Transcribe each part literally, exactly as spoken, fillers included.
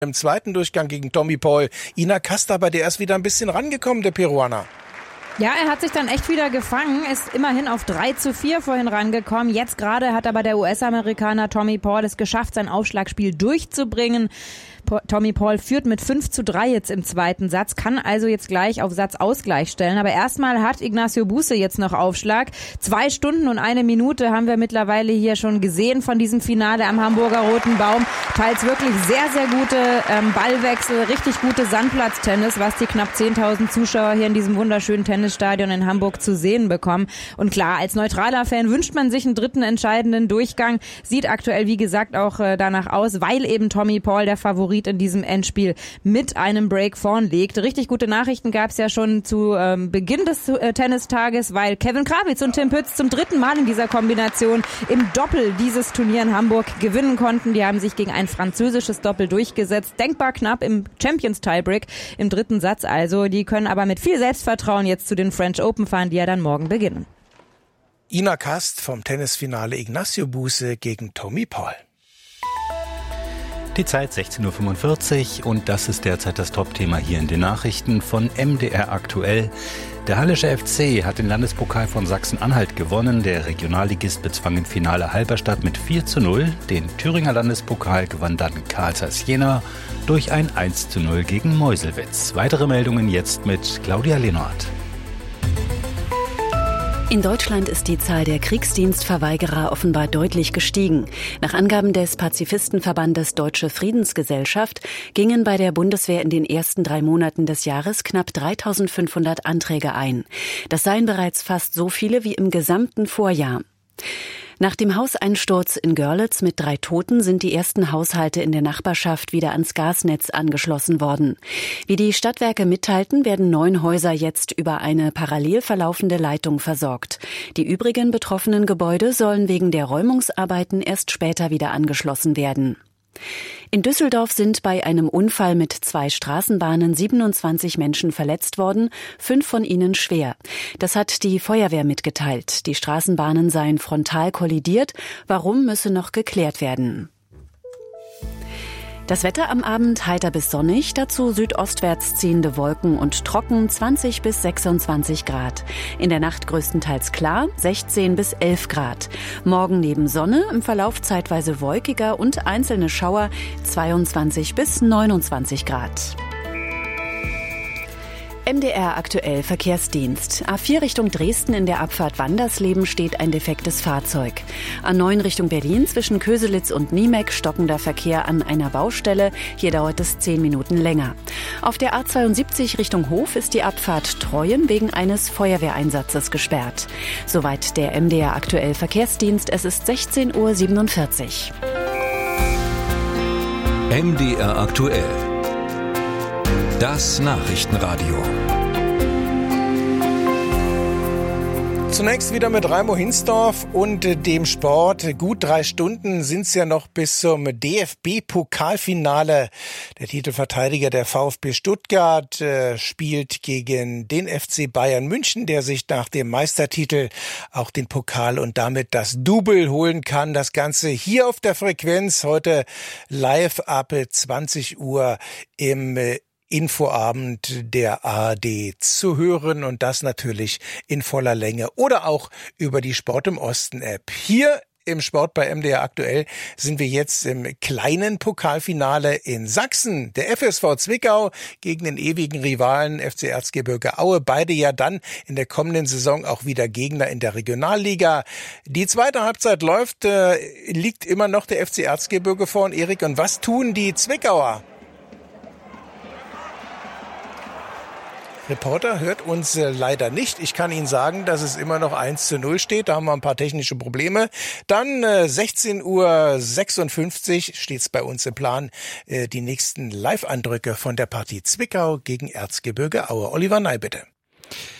Im zweiten Durchgang gegen Tommy Paul. Ina Kasta, bei der ist wieder ein bisschen rangekommen, der Peruaner. Ja, er hat sich dann echt wieder gefangen, ist immerhin auf drei zu vier vorhin rangekommen. Jetzt gerade hat aber der U S-Amerikaner Tommy Paul es geschafft, sein Aufschlagspiel durchzubringen. Tommy Paul führt mit fünf zu drei jetzt im zweiten Satz, kann also jetzt gleich auf Satzausgleich stellen. Aber erstmal hat Ignacio Buse jetzt noch Aufschlag. Zwei Stunden und eine Minute haben wir mittlerweile hier schon gesehen von diesem Finale am Hamburger Roten Baum. Teils wirklich sehr, sehr gute ähm, Ballwechsel, richtig gute Sandplatztennis, was die knapp zehntausend Zuschauer hier in diesem wunderschönen Tennisstadion in Hamburg zu sehen bekommen. Und klar, als neutraler Fan wünscht man sich einen dritten entscheidenden Durchgang. Sieht aktuell, wie gesagt, auch äh, danach aus, weil eben Tommy Paul, der Favorit in diesem Endspiel, mit einem Break vorn liegt. Richtig gute Nachrichten gab es ja schon zu ähm, Beginn des äh, Tennistages, weil Kevin Krawitz und Tim Pütz zum dritten Mal in dieser Kombination im Doppel dieses Turnier in Hamburg gewinnen konnten. Die haben sich gegen ein französisches Doppel durchgesetzt. Denkbar knapp im Champions Tiebreak im dritten Satz also. Die können aber mit viel Selbstvertrauen jetzt zu den French Open fahren, die ja dann morgen beginnen. Ina Kast vom Tennisfinale Ignacio Buse gegen Tommy Paul. Die Zeit sechzehn Uhr fünfundvierzig und das ist derzeit das Top-Thema hier in den Nachrichten von M D R aktuell. Der Hallische F C hat den Landespokal von Sachsen-Anhalt gewonnen. Der Regionalligist bezwang im Finale Halberstadt mit vier zu null. Den Thüringer Landespokal gewann dann Carl Zeiss Jena durch ein eins zu null gegen Meuselwitz. Weitere Meldungen jetzt mit Claudia Lenhardt. In Deutschland ist die Zahl der Kriegsdienstverweigerer offenbar deutlich gestiegen. Nach Angaben des Pazifistenverbandes Deutsche Friedensgesellschaft gingen bei der Bundeswehr in den ersten drei Monaten des Jahres knapp dreitausendfünfhundert Anträge ein. Das seien bereits fast so viele wie im gesamten Vorjahr. Nach dem Hauseinsturz in Görlitz mit drei Toten sind die ersten Haushalte in der Nachbarschaft wieder ans Gasnetz angeschlossen worden. Wie die Stadtwerke mitteilten, werden neun Häuser jetzt über eine parallel verlaufende Leitung versorgt. Die übrigen betroffenen Gebäude sollen wegen der Räumungsarbeiten erst später wieder angeschlossen werden. In Düsseldorf sind bei einem Unfall mit zwei Straßenbahnen siebenundzwanzig Menschen verletzt worden, fünf von ihnen schwer. Das hat die Feuerwehr mitgeteilt. Die Straßenbahnen seien frontal kollidiert. Warum, müsse noch geklärt werden. Das Wetter am Abend heiter bis sonnig, dazu südostwärts ziehende Wolken und trocken, zwanzig bis sechsundzwanzig Grad. In der Nacht größtenteils klar, sechzehn bis elf Grad. Morgen neben Sonne, im Verlauf zeitweise wolkiger und einzelne Schauer, zweiundzwanzig bis neunundzwanzig Grad. M D R aktuell Verkehrsdienst. A vier Richtung Dresden in der Abfahrt Wandersleben steht ein defektes Fahrzeug. A neun Richtung Berlin zwischen Köselitz und Niemek stockender Verkehr an einer Baustelle. Hier dauert es zehn Minuten länger. Auf der A zweiundsiebzig Richtung Hof ist die Abfahrt Treuen wegen eines Feuerwehreinsatzes gesperrt. Soweit der M D R aktuell Verkehrsdienst. Es ist sechzehn Uhr siebenundvierzig. M D R aktuell. Das Nachrichtenradio. Zunächst wieder mit Raimo Hinsdorf und dem Sport. Gut drei Stunden sind es ja noch bis zum D F B-Pokalfinale. Der Titelverteidiger der VfB Stuttgart äh, spielt gegen den F C Bayern München, der sich nach dem Meistertitel auch den Pokal und damit das Double holen kann. Das Ganze hier auf der Frequenz, heute live ab zwanzig Uhr im äh, Infoabend der A R D zu hören und das natürlich in voller Länge oder auch über die Sport im Osten App. Hier im Sport bei M D R aktuell sind wir jetzt im kleinen Pokalfinale in Sachsen. Der F S V Zwickau gegen den ewigen Rivalen F C Erzgebirge Aue. Beide ja dann in der kommenden Saison auch wieder Gegner in der Regionalliga. Die zweite Halbzeit läuft, äh, liegt immer noch der F C Erzgebirge vorn. Erik, und was tun die Zwickauer? Reporter hört uns äh, leider nicht. Ich kann Ihnen sagen, dass es immer noch eins zu null steht. Da haben wir ein paar technische Probleme. Dann äh, sechzehn Uhr sechsundfünfzig steht es bei uns im Plan. Äh, die nächsten Live-Eindrücke von der Partie Zwickau gegen Erzgebirge Aue. Oliver Ney, bitte.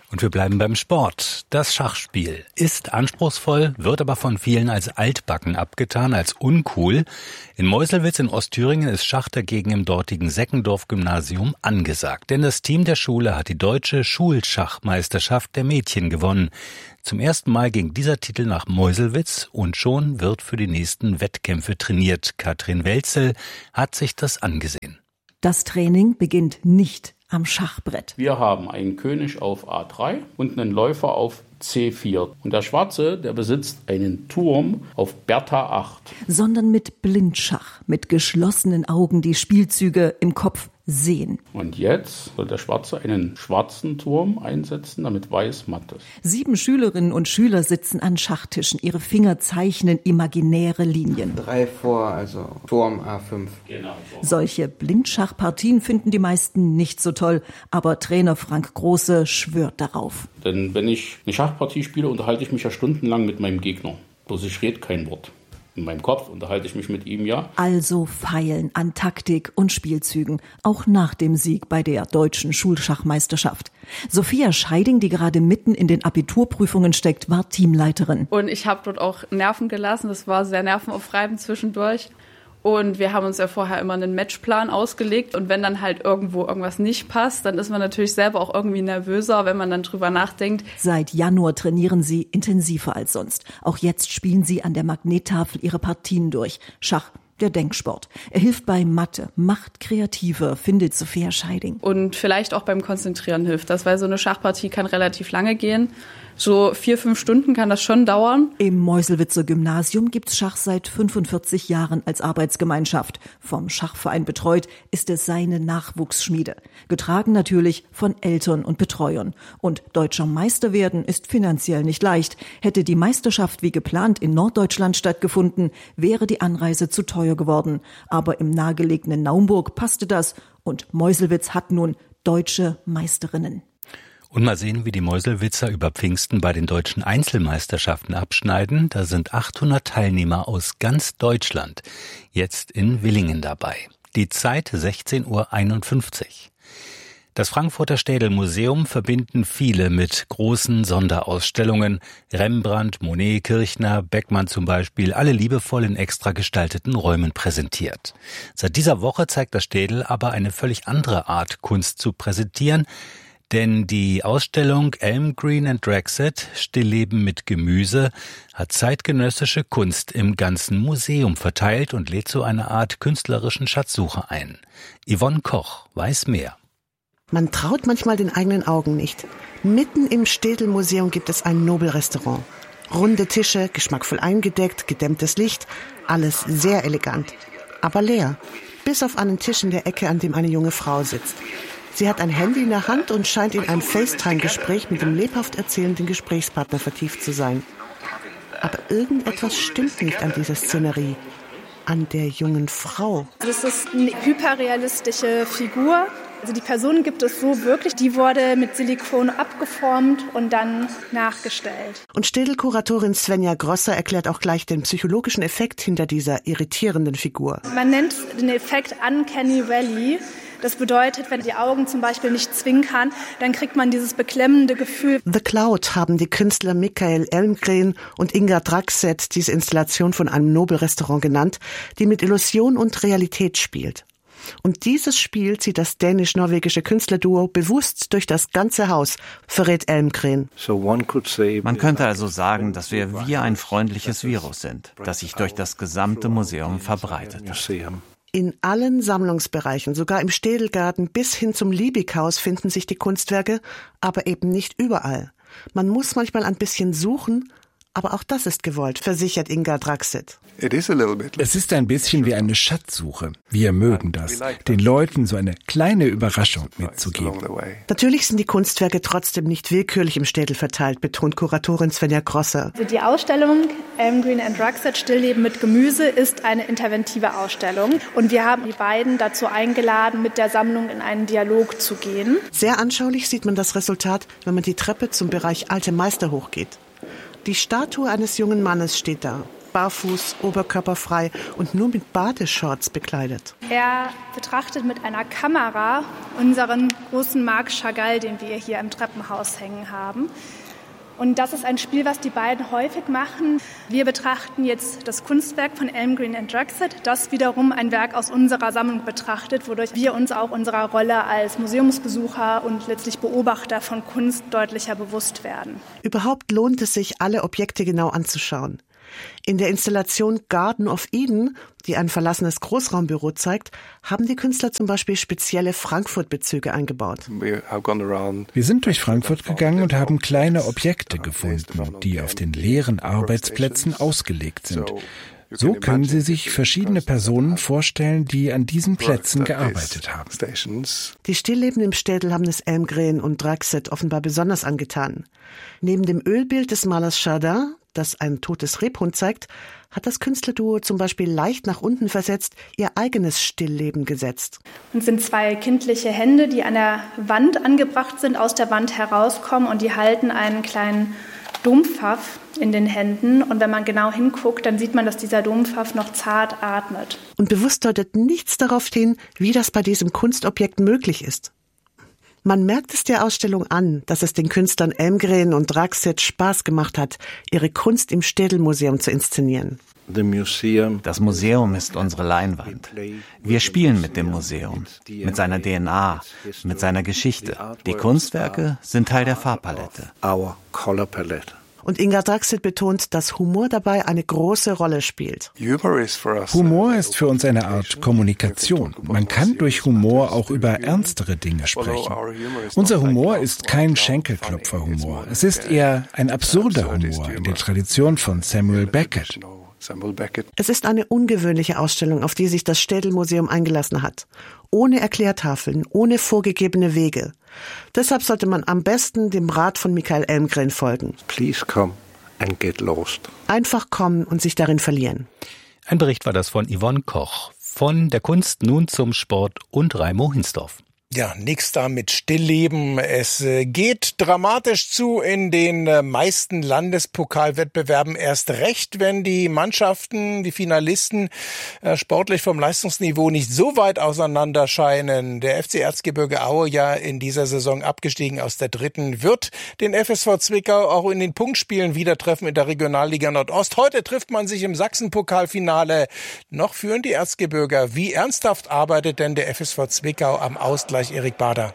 Und wir bleiben beim Sport. Das Schachspiel ist anspruchsvoll, wird aber von vielen als altbacken abgetan, als uncool. In Meuselwitz in Ostthüringen ist Schach dagegen im dortigen Seckendorf-Gymnasium angesagt. Denn das Team der Schule hat die deutsche Schulschachmeisterschaft der Mädchen gewonnen. Zum ersten Mal ging dieser Titel nach Meuselwitz und schon wird für die nächsten Wettkämpfe trainiert. Katrin Welzel hat sich das angesehen. Das Training beginnt nicht am Schachbrett. Wir haben einen König auf A drei und einen Läufer auf C vier. Und der Schwarze, der besitzt einen Turm auf Bertha acht. Sondern mit Blindschach, mit geschlossenen Augen die Spielzüge im Kopf sehen. Und jetzt soll der Schwarze einen schwarzen Turm einsetzen, damit Weiß matt ist. Sieben Schülerinnen und Schüler sitzen an Schachtischen. Ihre Finger zeichnen imaginäre Linien. Drei vor, also Turm A fünf. Genau so. Solche Blindschachpartien finden die meisten nicht so toll. Aber Trainer Frank Große schwört darauf. Denn wenn ich eine Schachpartie spiele, unterhalte ich mich ja stundenlang mit meinem Gegner. Bloß ich rede kein Wort. In meinem Kopf unterhalte ich mich mit ihm, ja. Also feilen an Taktik und Spielzügen, auch nach dem Sieg bei der deutschen Schulschachmeisterschaft. Sophia Scheiding, die gerade mitten in den Abiturprüfungen steckt, war Teamleiterin. Und ich habe dort auch Nerven gelassen, das war sehr nervenaufreibend zwischendurch. Und wir haben uns ja vorher immer einen Matchplan ausgelegt. Und wenn dann halt irgendwo irgendwas nicht passt, dann ist man natürlich selber auch irgendwie nervöser, wenn man dann drüber nachdenkt. Seit Januar trainieren sie intensiver als sonst. Auch jetzt spielen sie an der Magnettafel ihre Partien durch. Schach, der Denksport. Er hilft bei Mathe, macht kreativer, findet Sophia Scheiding. Und vielleicht auch beim Konzentrieren hilft das, weil so eine Schachpartie kann relativ lange gehen. So vier, fünf Stunden kann das schon dauern. Im Meuselwitzer Gymnasium gibt's Schach seit fünfundvierzig Jahren als Arbeitsgemeinschaft. Vom Schachverein betreut ist es seine Nachwuchsschmiede. Getragen natürlich von Eltern und Betreuern. Und deutscher Meister werden ist finanziell nicht leicht. Hätte die Meisterschaft wie geplant in Norddeutschland stattgefunden, wäre die Anreise zu teuer geworden. Aber im nahegelegenen Naumburg passte das und Meuselwitz hat nun deutsche Meisterinnen. Und mal sehen, wie die Meuselwitzer über Pfingsten bei den deutschen Einzelmeisterschaften abschneiden. Da sind achthundert Teilnehmer aus ganz Deutschland jetzt in Villingen dabei. Die Zeit sechzehn Uhr einundfünfzig. Das Frankfurter Städel-Museum verbinden viele mit großen Sonderausstellungen. Rembrandt, Monet, Kirchner, Beckmann zum Beispiel, alle liebevoll in extra gestalteten Räumen präsentiert. Seit dieser Woche zeigt das Städel aber eine völlig andere Art, Kunst zu präsentieren. Denn die Ausstellung Elm Green and Drexet, Stillleben mit Gemüse, hat zeitgenössische Kunst im ganzen Museum verteilt und lädt zu einer Art künstlerischen Schatzsuche ein. Yvonne Koch weiß mehr. Man traut manchmal den eigenen Augen nicht. Mitten im Städel-Museum gibt es ein Nobelrestaurant. Runde Tische, geschmackvoll eingedeckt, gedämmtes Licht, alles sehr elegant. Aber leer, bis auf einen Tisch in der Ecke, an dem eine junge Frau sitzt. Sie hat ein Handy in der Hand und scheint in ein FaceTime-Gespräch mit dem lebhaft erzählenden Gesprächspartner vertieft zu sein. Aber irgendetwas stimmt nicht an dieser Szenerie, an der jungen Frau. Das ist eine hyperrealistische Figur. Also die Person gibt es so wirklich. Die wurde mit Silikon abgeformt und dann nachgestellt. Und Städel-Kuratorin Svenja Grosser erklärt auch gleich den psychologischen Effekt hinter dieser irritierenden Figur. Man nennt den Effekt Uncanny Valley. Das bedeutet, wenn die Augen zum Beispiel nicht zwinkern, dann kriegt man dieses beklemmende Gefühl. The Cloud haben die Künstler Michael Elmgren und Inga Drexet diese Installation von einem Nobelrestaurant genannt, die mit Illusion und Realität spielt. Und dieses Spiel zieht das dänisch-norwegische Künstlerduo bewusst durch das ganze Haus, verrät Elmgren. Man könnte also sagen, dass wir wie ein freundliches Virus sind, das sich durch das gesamte Museum verbreitet. In allen Sammlungsbereichen, sogar im Städelgarten bis hin zum Liebighaus finden sich die Kunstwerke, aber eben nicht überall. Man muss manchmal ein bisschen suchen, aber auch das ist gewollt, versichert Inga Drexet. Es ist ein bisschen wie eine Schatzsuche. Wir mögen das, den Leuten so eine kleine Überraschung mitzugeben. Natürlich sind die Kunstwerke trotzdem nicht willkürlich im Städel verteilt, betont Kuratorin Svenja Grosser. Also die Ausstellung Elm Green and Drexet, Stillleben mit Gemüse, ist eine interventive Ausstellung. Und wir haben die beiden dazu eingeladen, mit der Sammlung in einen Dialog zu gehen. Sehr anschaulich sieht man das Resultat, wenn man die Treppe zum Bereich Alte Meister hochgeht. Die Statue eines jungen Mannes steht da. barfuß, oberkörperfrei und nur mit Badeshorts bekleidet. Er betrachtet mit einer Kamera unseren großen Marc Chagall, den wir hier im Treppenhaus hängen haben. Und das ist ein Spiel, was die beiden häufig machen. Wir betrachten jetzt das Kunstwerk von Elmgreen and Draxet, das wiederum ein Werk aus unserer Sammlung betrachtet, wodurch wir uns auch unserer Rolle als Museumsbesucher und letztlich Beobachter von Kunst deutlicher bewusst werden. Überhaupt lohnt es sich, alle Objekte genau anzuschauen. In der Installation Garden of Eden, die ein verlassenes Großraumbüro zeigt, haben die Künstler zum Beispiel spezielle Frankfurt-Bezüge eingebaut. Wir sind durch Frankfurt gegangen und haben kleine Objekte gefunden, die auf den leeren Arbeitsplätzen ausgelegt sind. So können Sie sich verschiedene Personen vorstellen, die an diesen Plätzen gearbeitet haben. Die Stillleben im Städel haben es Elmgreen und Draxet offenbar besonders angetan. Neben dem Ölbild des Malers Chardin, das ein totes Rebhuhn zeigt, hat das Künstlerduo zum Beispiel leicht nach unten versetzt ihr eigenes Stillleben gesetzt. Und sind zwei kindliche Hände, die an der Wand angebracht sind, aus der Wand herauskommen und die halten einen kleinen Dompfaff in den Händen. Und wenn man genau hinguckt, dann sieht man, dass dieser Dompfaff noch zart atmet. Und bewusst deutet nichts darauf hin, wie das bei diesem Kunstobjekt möglich ist. Man merkt es der Ausstellung an, dass es den Künstlern Elmgreen und Draxet Spaß gemacht hat, ihre Kunst im Städelmuseum zu inszenieren. Das Museum ist unsere Leinwand. Wir spielen mit dem Museum, mit seiner D N A, mit seiner Geschichte. Die Kunstwerke sind Teil der Farbpalette. Und Inga Draxet betont, dass Humor dabei eine große Rolle spielt. Humor ist für uns eine Art Kommunikation. Man kann durch Humor auch über ernstere Dinge sprechen. Unser Humor ist kein Schenkelklopfer-Humor. Es ist eher ein absurder Humor in der Tradition von Samuel Beckett. Es ist eine ungewöhnliche Ausstellung, auf die sich das Städelmuseum eingelassen hat. Ohne Erklärtafeln, ohne vorgegebene Wege. Deshalb sollte man am besten dem Rat von Michael Elmgreen folgen. Please come and get lost. Einfach kommen und sich darin verlieren. Ein Bericht war das von Yvonne Koch. Von der Kunst nun zum Sport und Raimo Hinsdorf. Ja, nix da mit Stillleben. Es geht dramatisch zu in den meisten Landespokalwettbewerben, erst recht, wenn die Mannschaften, die Finalisten sportlich vom Leistungsniveau nicht so weit auseinander scheinen. Der F C Erzgebirge Aue, ja in dieser Saison abgestiegen aus der dritten, wird den F S V Zwickau auch in den Punktspielen wieder treffen in der Regionalliga Nordost. Heute trifft man sich im Sachsenpokalfinale. Noch führen die Erzgebirger. Wie ernsthaft arbeitet denn der F S V Zwickau am Ausgleich? Erik Bader.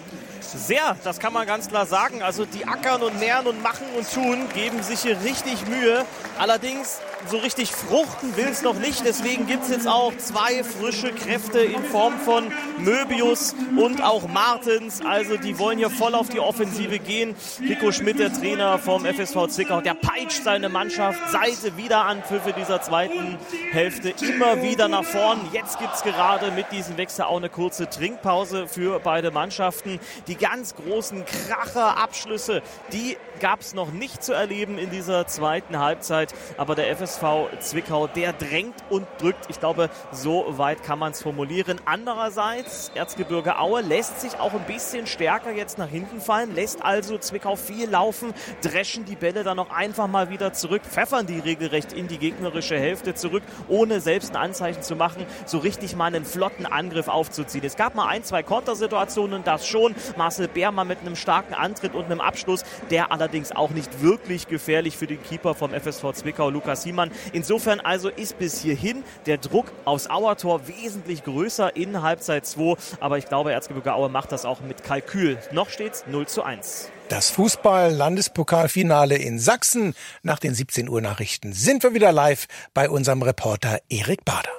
Sehr, das kann man ganz klar sagen. Also die ackern und nähren und machen und tun, geben sich hier richtig Mühe. Allerdings so richtig fruchten will es noch nicht. Deswegen gibt es jetzt auch zwei frische Kräfte in Form von Möbius und auch Martens. Also die wollen hier voll auf die Offensive gehen. Rico Schmidt, der Trainer vom F S V Zwickau, der peitscht seine Mannschaft seit Wiederanpfiffe dieser zweiten Hälfte immer wieder nach vorn. Jetzt gibt es gerade mit diesem Wechsel auch eine kurze Trinkpause für beide Mannschaften. Die ganz großen Kracher-Abschlüsse, die gab es noch nicht zu erleben in dieser zweiten Halbzeit. Aber der F S V Zwickau, der drängt und drückt. Ich glaube, so weit kann man es formulieren. Andererseits, Erzgebirge Aue lässt sich auch ein bisschen stärker jetzt nach hinten fallen, lässt also Zwickau viel laufen, dreschen die Bälle dann noch einfach mal wieder zurück, pfeffern die regelrecht in die gegnerische Hälfte zurück, ohne selbst ein Anzeichen zu machen, so richtig mal einen flotten Angriff aufzuziehen. Es gab mal ein, zwei Kontersituationen, das schon. Marcel Beermann mit einem starken Antritt und einem Abschluss, der allerdings auch nicht wirklich gefährlich für den Keeper vom F S V Zwickau, Lukas Hiemann. Insofern also ist bis hierhin der Druck aufs Auertor wesentlich größer in Halbzeit zwei. Aber ich glaube, Erzgebirge Aue macht das auch mit Kalkül. Noch steht's null zu eins. Das Fußball-Landespokalfinale in Sachsen. Nach den siebzehn Uhr Nachrichten sind wir wieder live bei unserem Reporter Erik Bader.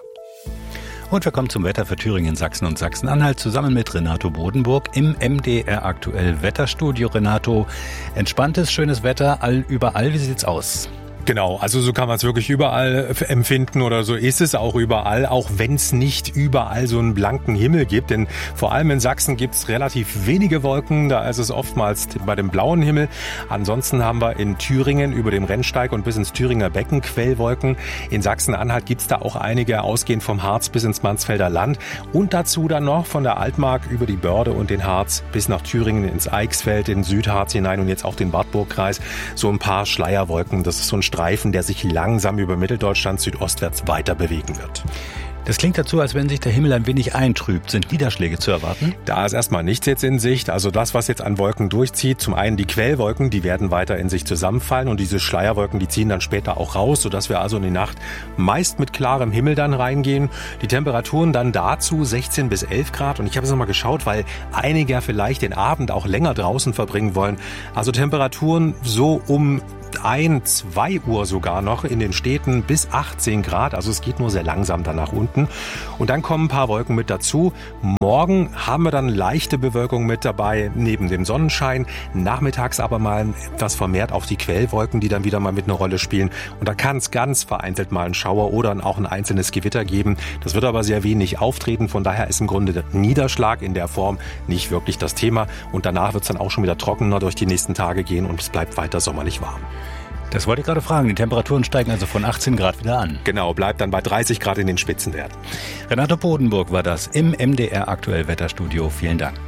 Und wir kommen zum Wetter für Thüringen, Sachsen und Sachsen-Anhalt zusammen mit Renato Bodenburg im M D R aktuell Wetterstudio. Renato, entspanntes, schönes Wetter, all, überall, wie sieht's aus? Genau, also so kann man es wirklich überall empfinden oder so ist es auch überall, auch wenn es nicht überall so einen blanken Himmel gibt. Denn vor allem in Sachsen gibt es relativ wenige Wolken, da ist es oftmals bei dem blauen Himmel. Ansonsten haben wir in Thüringen über dem Rennsteig und bis ins Thüringer Becken Quellwolken. In Sachsen-Anhalt gibt es da auch einige, ausgehend vom Harz bis ins Mansfelder Land. Und dazu dann noch von der Altmark über die Börde und den Harz bis nach Thüringen ins Eichsfeld, in Südharz hinein und jetzt auch den Wartburgkreis. So ein paar Schleierwolken, das ist so ein Streifen, der sich langsam über Mitteldeutschland südostwärts weiter bewegen wird. Das klingt dazu, als wenn sich der Himmel ein wenig eintrübt. Sind Niederschläge zu erwarten? Da ist erstmal nichts jetzt in Sicht. Also das, was jetzt an Wolken durchzieht, zum einen die Quellwolken, die werden weiter in sich zusammenfallen und diese Schleierwolken, die ziehen dann später auch raus, sodass wir also in die Nacht meist mit klarem Himmel dann reingehen. Die Temperaturen dann dazu sechzehn bis elf Grad und ich habe jetzt nochmal geschaut, weil einige ja vielleicht den Abend auch länger draußen verbringen wollen. Also Temperaturen so um ein, zwei Uhr sogar noch in den Städten bis achtzehn Grad. Also es geht nur sehr langsam dann nach unten. Und dann kommen ein paar Wolken mit dazu. Morgen haben wir dann leichte Bewölkung mit dabei, neben dem Sonnenschein. Nachmittags aber mal etwas vermehrt auch die Quellwolken, die dann wieder mal mit einer Rolle spielen. Und da kann es ganz vereinzelt mal einen Schauer oder auch ein einzelnes Gewitter geben. Das wird aber sehr wenig auftreten. Von daher ist im Grunde der Niederschlag in der Form nicht wirklich das Thema. Und danach wird es dann auch schon wieder trockener durch die nächsten Tage gehen und es bleibt weiter sommerlich warm. Das wollte ich gerade fragen. Die Temperaturen steigen also von achtzehn Grad wieder an. Genau, bleibt dann bei dreißig Grad in den Spitzenwerten. Renato Bodenburg war das im M D R Aktuell Wetterstudio. Vielen Dank.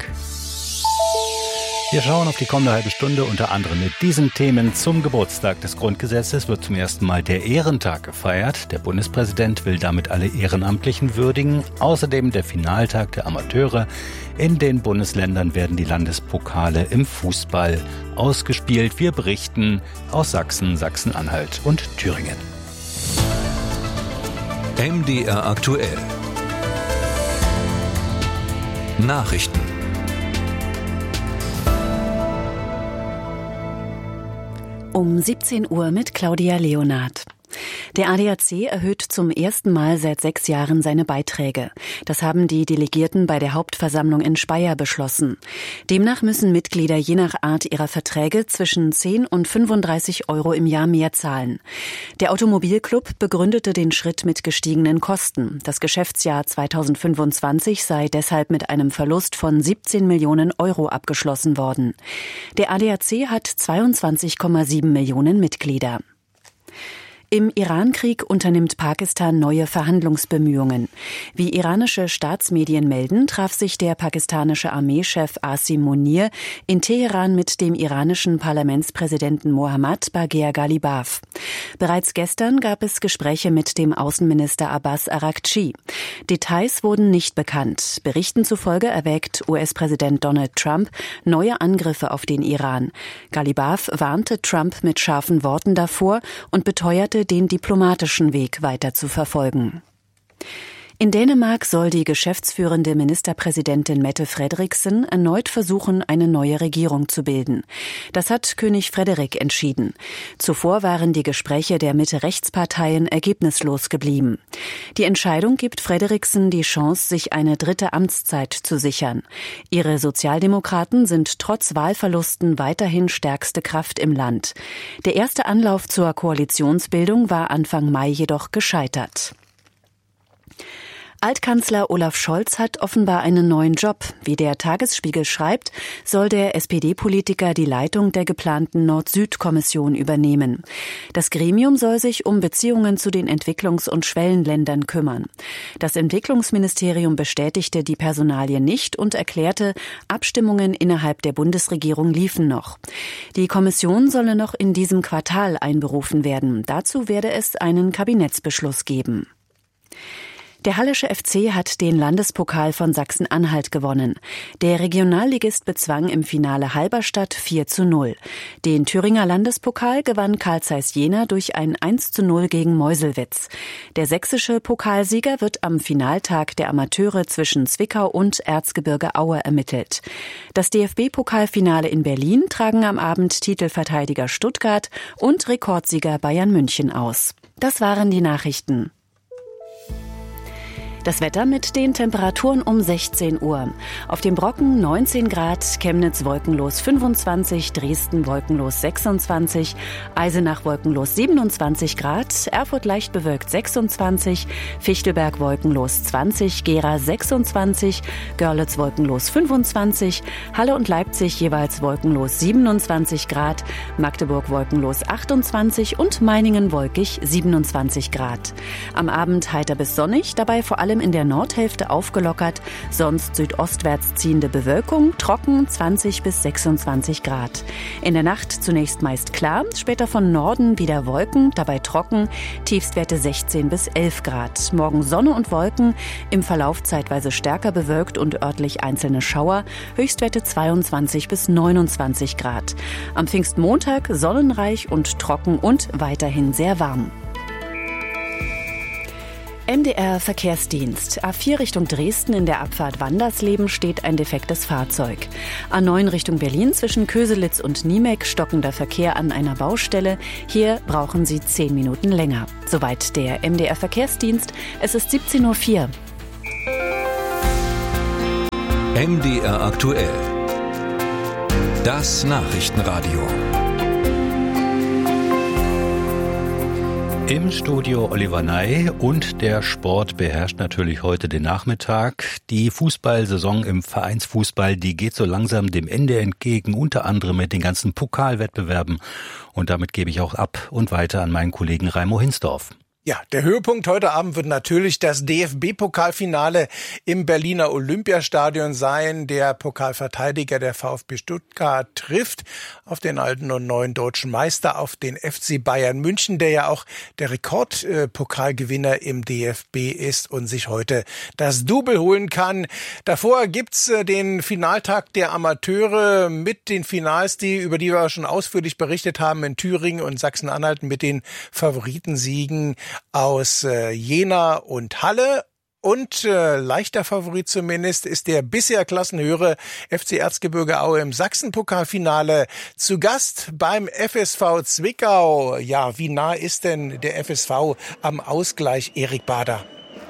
Wir schauen auf die kommende halbe Stunde unter anderem mit diesen Themen. Zum Geburtstag des Grundgesetzes wird zum ersten Mal der Ehrentag gefeiert. Der Bundespräsident will damit alle Ehrenamtlichen würdigen. Außerdem der Finaltag der Amateure. In den Bundesländern werden die Landespokale im Fußball ausgespielt. Wir berichten aus Sachsen, Sachsen-Anhalt und Thüringen. M D R Aktuell. Nachrichten. Um siebzehn Uhr mit Claudia Leonard. Der A D A C erhöht zum ersten Mal seit sechs Jahren seine Beiträge. Das haben die Delegierten bei der Hauptversammlung in Speyer beschlossen. Demnach müssen Mitglieder je nach Art ihrer Verträge zwischen zehn und fünfunddreißig Euro im Jahr mehr zahlen. Der Automobilclub begründete den Schritt mit gestiegenen Kosten. Das Geschäftsjahr zweitausendfünfundzwanzig sei deshalb mit einem Verlust von siebzehn Millionen Euro abgeschlossen worden. Der A D A C hat zweiundzwanzig Komma sieben Millionen Mitglieder. Im Iran-Krieg unternimmt Pakistan neue Verhandlungsbemühungen. Wie iranische Staatsmedien melden, traf sich der pakistanische Armeechef Asim Munir in Teheran mit dem iranischen Parlamentspräsidenten Mohammad Bagher Ghalibaf. Bereits gestern gab es Gespräche mit dem Außenminister Abbas Araghchi. Details wurden nicht bekannt. Berichten zufolge erwägt U S-Präsident Donald Trump neue Angriffe auf den Iran. Ghalibaf warnte Trump mit scharfen Worten davor und beteuerte, den diplomatischen Weg weiter zu verfolgen. In Dänemark soll die geschäftsführende Ministerpräsidentin Mette Frederiksen erneut versuchen, eine neue Regierung zu bilden. Das hat König Frederik entschieden. Zuvor waren die Gespräche der Mitte-Rechts-Parteien ergebnislos geblieben. Die Entscheidung gibt Frederiksen die Chance, sich eine dritte Amtszeit zu sichern. Ihre Sozialdemokraten sind trotz Wahlverlusten weiterhin stärkste Kraft im Land. Der erste Anlauf zur Koalitionsbildung war Anfang Mai jedoch gescheitert. Altkanzler Olaf Scholz hat offenbar einen neuen Job. Wie der Tagesspiegel schreibt, soll der S P D-Politiker die Leitung der geplanten Nord-Süd-Kommission übernehmen. Das Gremium soll sich um Beziehungen zu den Entwicklungs- und Schwellenländern kümmern. Das Entwicklungsministerium bestätigte die Personalie nicht und erklärte, Abstimmungen innerhalb der Bundesregierung liefen noch. Die Kommission solle noch in diesem Quartal einberufen werden. Dazu werde es einen Kabinettsbeschluss geben. Der Hallische F C hat den Landespokal von Sachsen-Anhalt gewonnen. Der Regionalligist bezwang im Finale Halberstadt vier zu null. Den Thüringer Landespokal gewann Carl Zeiss Jena durch ein eins zu null gegen Meuselwitz. Der sächsische Pokalsieger wird am Finaltag der Amateure zwischen Zwickau und Erzgebirge Aue ermittelt. Das D F B-Pokalfinale in Berlin tragen am Abend Titelverteidiger Stuttgart und Rekordsieger Bayern München aus. Das waren die Nachrichten. Das Wetter mit den Temperaturen um sechzehn Uhr. Auf dem Brocken neunzehn Grad, Chemnitz wolkenlos fünfundzwanzig, Dresden wolkenlos sechsundzwanzig, Eisenach wolkenlos siebenundzwanzig Grad, Erfurt leicht bewölkt sechsundzwanzig, Fichtelberg wolkenlos zwanzig, Gera sechsundzwanzig, Görlitz wolkenlos fünfundzwanzig, Halle und Leipzig jeweils wolkenlos siebenundzwanzig Grad, Magdeburg wolkenlos achtundzwanzig und Meiningen wolkig siebenundzwanzig Grad. Am Abend heiter bis sonnig, dabei vor allem allem in der Nordhälfte aufgelockert, sonst südostwärts ziehende Bewölkung, trocken zwanzig bis sechsundzwanzig Grad. In der Nacht zunächst meist klar, später von Norden wieder Wolken, dabei trocken, Tiefstwerte sechzehn bis elf Grad. Morgen Sonne und Wolken, im Verlauf zeitweise stärker bewölkt und örtlich einzelne Schauer, Höchstwerte zweiundzwanzig bis neunundzwanzig Grad. Am Pfingstmontag sonnenreich und trocken und weiterhin sehr warm. M D R Verkehrsdienst. A vier Richtung Dresden in der Abfahrt Wandersleben steht ein defektes Fahrzeug. A neun Richtung Berlin zwischen Köselitz und Niemek stockender Verkehr an einer Baustelle. Hier brauchen Sie zehn Minuten länger. Soweit der M D R Verkehrsdienst. Es ist siebzehn Uhr vier. M D R aktuell. Das Nachrichtenradio. Im Studio Oliver Ney und der Sport beherrscht natürlich heute den Nachmittag. Die Fußballsaison im Vereinsfußball, die geht so langsam dem Ende entgegen, unter anderem mit den ganzen Pokalwettbewerben. Und damit gebe ich auch ab und weiter an meinen Kollegen Raimo Hinsdorf. Ja, der Höhepunkt heute Abend wird natürlich das D F B-Pokalfinale im Berliner Olympiastadion sein. Der Pokalverteidiger der VfB Stuttgart trifft auf den alten und neuen deutschen Meister, auf den F C Bayern München, der ja auch der Rekordpokalgewinner im D F B ist und sich heute das Double holen kann. Davor gibt's den Finaltag der Amateure mit den Finals, die über die wir schon ausführlich berichtet haben, in Thüringen und Sachsen-Anhalt mit den Favoritensiegen aus äh, Jena und Halle. Und äh, leichter Favorit zumindest ist der bisher klassenhöhere F C Erzgebirge Aue im Sachsenpokalfinale zu Gast beim F S V Zwickau. Ja, wie nah ist denn der F S V am Ausgleich, Erik Bader?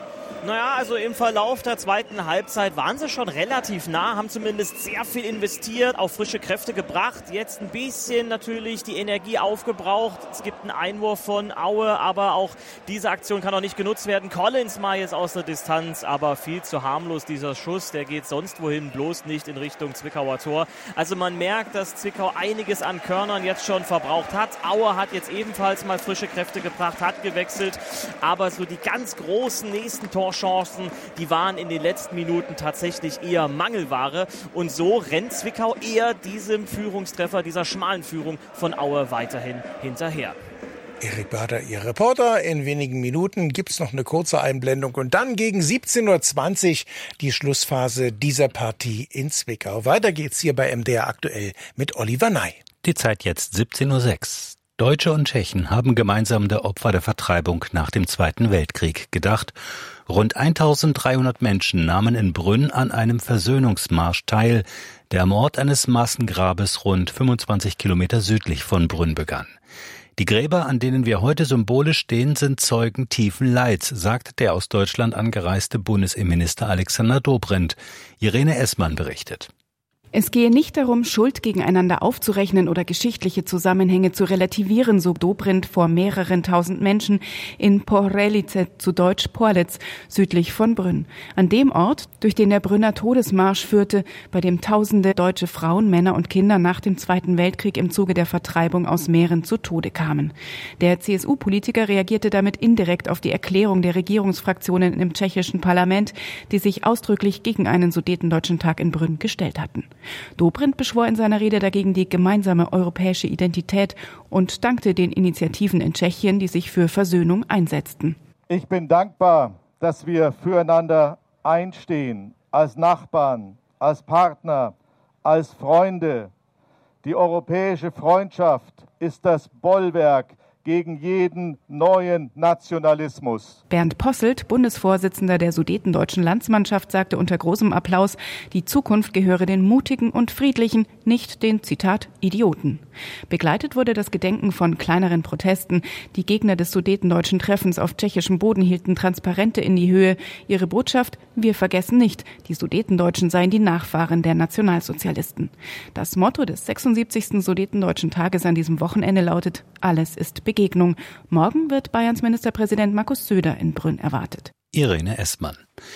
Naja, also im Verlauf der zweiten Halbzeit waren sie schon relativ nah, haben zumindest sehr viel investiert, auf frische Kräfte gebracht. Jetzt ein bisschen natürlich die Energie aufgebraucht. Es gibt einen Einwurf von Aue, aber auch diese Aktion kann noch nicht genutzt werden. Collins mal jetzt aus der Distanz, aber viel zu harmlos dieser Schuss. Der geht sonst wohin, bloß nicht in Richtung Zwickauer Tor. Also man merkt, dass Zwickau einiges an Körnern jetzt schon verbraucht hat. Aue hat jetzt ebenfalls mal frische Kräfte gebracht, hat gewechselt, aber so die ganz großen nächsten Tor Chancen, die waren in den letzten Minuten tatsächlich eher Mangelware. Und so rennt Zwickau eher diesem Führungstreffer, dieser schmalen Führung von Aue weiterhin hinterher. Erik Bader, Ihr Reporter. In wenigen Minuten gibt's noch eine kurze Einblendung und dann gegen siebzehn Uhr zwanzig die Schlussphase dieser Partie in Zwickau. Weiter geht's hier bei M D R aktuell mit Oliver Ney. Die Zeit jetzt siebzehn Uhr sechs. Deutsche und Tschechen haben gemeinsam der Opfer der Vertreibung nach dem Zweiten Weltkrieg gedacht. Rund eintausenddreihundert Menschen nahmen in Brünn an einem Versöhnungsmarsch teil, der am Ort eines Massengrabes rund fünfundzwanzig Kilometer südlich von Brünn begann. Die Gräber, an denen wir heute symbolisch stehen, sind Zeugen tiefen Leids, sagt der aus Deutschland angereiste Bundesinnenminister Alexander Dobrindt. Irene Essmann berichtet. Es gehe nicht darum, Schuld gegeneinander aufzurechnen oder geschichtliche Zusammenhänge zu relativieren, so Dobrindt vor mehreren tausend Menschen in Porelice, zu Deutsch Porlitz, südlich von Brünn. An dem Ort, durch den der Brünner Todesmarsch führte, bei dem tausende deutsche Frauen, Männer und Kinder nach dem Zweiten Weltkrieg im Zuge der Vertreibung aus Mähren zu Tode kamen. Der C S U-Politiker reagierte damit indirekt auf die Erklärung der Regierungsfraktionen im tschechischen Parlament, die sich ausdrücklich gegen einen Sudetendeutschen Tag in Brünn gestellt hatten. Dobrindt beschwor in seiner Rede dagegen die gemeinsame europäische Identität und dankte den Initiativen in Tschechien, die sich für Versöhnung einsetzten. Ich bin dankbar, dass wir füreinander einstehen, als Nachbarn, als Partner, als Freunde. Die europäische Freundschaft ist das Bollwerk gegen jeden neuen Nationalismus. Bernd Posselt, Bundesvorsitzender der Sudetendeutschen Landsmannschaft, sagte unter großem Applaus, die Zukunft gehöre den Mutigen und Friedlichen, nicht den, Zitat, Idioten. Begleitet wurde das Gedenken von kleineren Protesten. Die Gegner des Sudetendeutschen Treffens auf tschechischem Boden hielten Transparente in die Höhe. Ihre Botschaft: Wir vergessen nicht, die Sudetendeutschen seien die Nachfahren der Nationalsozialisten. Das Motto des sechsundsiebzigsten Sudetendeutschen Tages an diesem Wochenende lautet: Alles ist Begegnung. Morgen wird Bayerns Ministerpräsident Markus Söder in Brünn erwartet. Irene Essmann.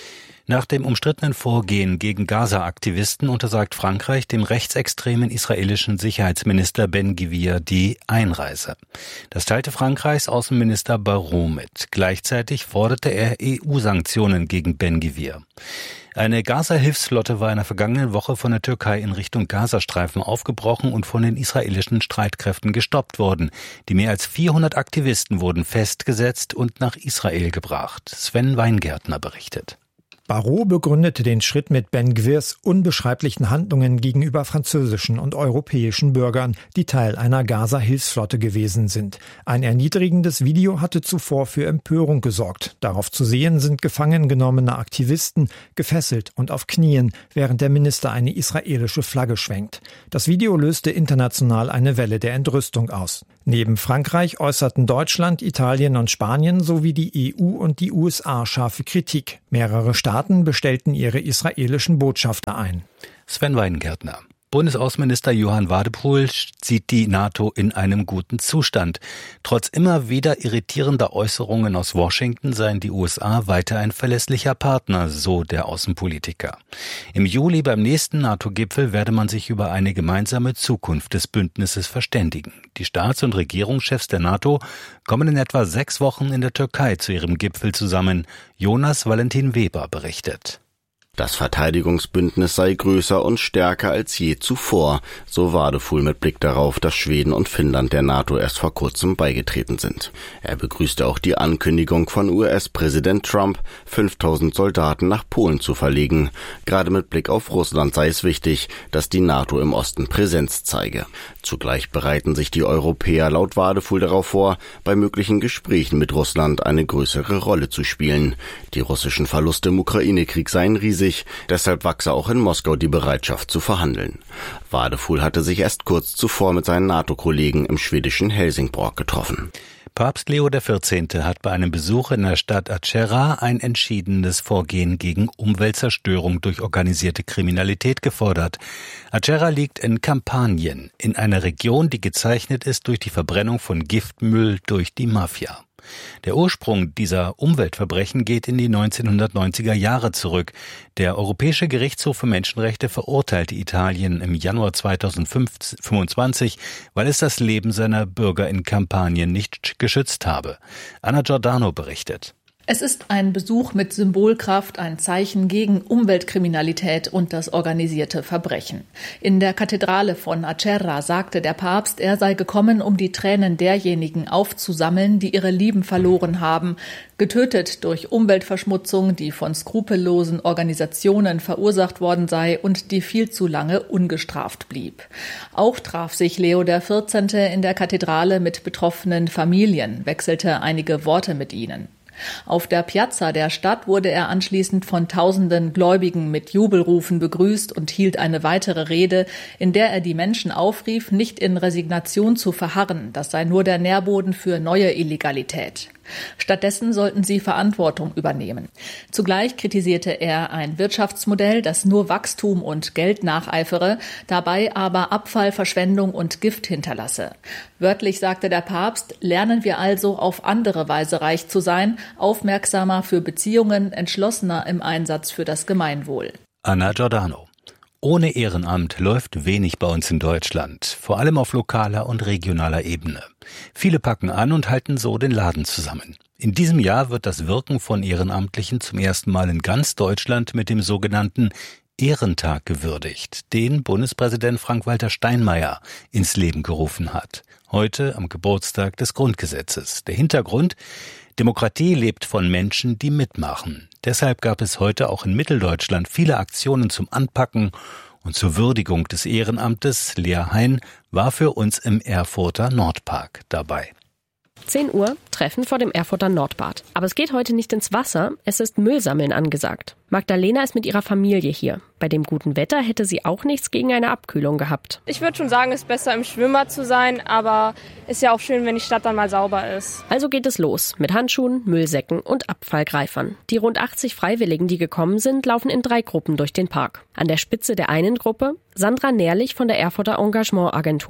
Nach dem umstrittenen Vorgehen gegen Gaza-Aktivisten untersagt Frankreich dem rechtsextremen israelischen Sicherheitsminister Ben-Gvir die Einreise. Das teilte Frankreichs Außenminister Barrot mit. Gleichzeitig forderte er E U-Sanktionen gegen Ben-Gvir. Eine Gaza-Hilfsflotte war in der vergangenen Woche von der Türkei in Richtung Gazastreifen aufgebrochen und von den israelischen Streitkräften gestoppt worden. Die mehr als vierhundert Aktivisten wurden festgesetzt und nach Israel gebracht. Sven Weingärtner berichtet. Barrot begründete den Schritt mit Ben-Gvirs unbeschreiblichen Handlungen gegenüber französischen und europäischen Bürgern, die Teil einer Gaza-Hilfsflotte gewesen sind. Ein erniedrigendes Video hatte zuvor für Empörung gesorgt. Darauf zu sehen sind gefangen genommene Aktivisten, gefesselt und auf Knien, während der Minister eine israelische Flagge schwenkt. Das Video löste international eine Welle der Entrüstung aus. Neben Frankreich äußerten Deutschland, Italien und Spanien sowie die E U und die U S A scharfe Kritik. Mehrere Staaten bestellten ihre israelischen Botschafter ein. Sven Weingärtner. Bundesaußenminister Johann Wadephul sieht die NATO in einem guten Zustand. Trotz immer wieder irritierender Äußerungen aus Washington seien die U S A weiter ein verlässlicher Partner, so der Außenpolitiker. Im Juli beim nächsten NATO-Gipfel werde man sich über eine gemeinsame Zukunft des Bündnisses verständigen. Die Staats- und Regierungschefs der NATO kommen in etwa sechs Wochen in der Türkei zu ihrem Gipfel zusammen. Jonas Valentin Weber berichtet. Das Verteidigungsbündnis sei größer und stärker als je zuvor, so Wadephul mit Blick darauf, dass Schweden und Finnland der NATO erst vor kurzem beigetreten sind. Er begrüßte auch die Ankündigung von U S-Präsident Trump, fünftausend Soldaten nach Polen zu verlegen. Gerade mit Blick auf Russland sei es wichtig, dass die NATO im Osten Präsenz zeige. Zugleich bereiten sich die Europäer laut Wadephul darauf vor, bei möglichen Gesprächen mit Russland eine größere Rolle zu spielen. Die russischen Verluste im Ukraine-Krieg seien riesig. Deshalb wachse auch in Moskau die Bereitschaft zu verhandeln. Wadephul hatte sich erst kurz zuvor mit seinen NATO-Kollegen im schwedischen Helsingborg getroffen. Papst Leo der vierzehnte. Hat bei einem Besuch in der Stadt Acerra ein entschiedenes Vorgehen gegen Umweltzerstörung durch organisierte Kriminalität gefordert. Acerra liegt in Kampanien, in einer Region, die gezeichnet ist durch die Verbrennung von Giftmüll durch die Mafia. Der Ursprung dieser Umweltverbrechen geht in die neunzehnhundertneunziger Jahre zurück. Der Europäische Gerichtshof für Menschenrechte verurteilte Italien im Januar zweitausendfünfundzwanzig, weil es das Leben seiner Bürger in Kampanien nicht geschützt habe. Anna Giordano berichtet. Es ist ein Besuch mit Symbolkraft, ein Zeichen gegen Umweltkriminalität und das organisierte Verbrechen. In der Kathedrale von Acerra sagte der Papst, er sei gekommen, um die Tränen derjenigen aufzusammeln, die ihre Lieben verloren haben, getötet durch Umweltverschmutzung, die von skrupellosen Organisationen verursacht worden sei und die viel zu lange ungestraft blieb. Auch traf sich Leo der vierzehnte. in der Kathedrale mit betroffenen Familien, wechselte einige Worte mit ihnen. Auf der Piazza der Stadt wurde er anschließend von tausenden Gläubigen mit Jubelrufen begrüßt und hielt eine weitere Rede, in der er die Menschen aufrief, nicht in Resignation zu verharren. Das sei nur der Nährboden für neue Illegalität. Stattdessen sollten sie Verantwortung übernehmen. Zugleich kritisierte er ein Wirtschaftsmodell, das nur Wachstum und Geld nacheifere, dabei aber Abfall, Verschwendung und Gift hinterlasse. Wörtlich sagte der Papst, lernen wir also auf andere Weise reich zu sein, aufmerksamer für Beziehungen, entschlossener im Einsatz für das Gemeinwohl. Anna Giordano. Ohne Ehrenamt läuft wenig bei uns in Deutschland, vor allem auf lokaler und regionaler Ebene. Viele packen an und halten so den Laden zusammen. In diesem Jahr wird das Wirken von Ehrenamtlichen zum ersten Mal in ganz Deutschland mit dem sogenannten Ehrentag gewürdigt, den Bundespräsident Frank-Walter Steinmeier ins Leben gerufen hat. Heute am Geburtstag des Grundgesetzes. Der Hintergrund: Demokratie lebt von Menschen, die mitmachen. Deshalb gab es heute auch in Mitteldeutschland viele Aktionen zum Anpacken und zur Würdigung des Ehrenamtes. Lea Hein war für uns im Erfurter Nordpark dabei. zehn Uhr, Treffen vor dem Erfurter Nordbad. Aber es geht heute nicht ins Wasser, es ist Müllsammeln angesagt. Magdalena ist mit ihrer Familie hier. Bei dem guten Wetter hätte sie auch nichts gegen eine Abkühlung gehabt. Ich würde schon sagen, es ist besser im Schwimmbad zu sein, aber ist ja auch schön, wenn die Stadt dann mal sauber ist. Also geht es los mit Handschuhen, Müllsäcken und Abfallgreifern. Die rund achtzig Freiwilligen, die gekommen sind, laufen in drei Gruppen durch den Park. An der Spitze der einen Gruppe Sandra Nährlich von der Erfurter Engagement-Agentur.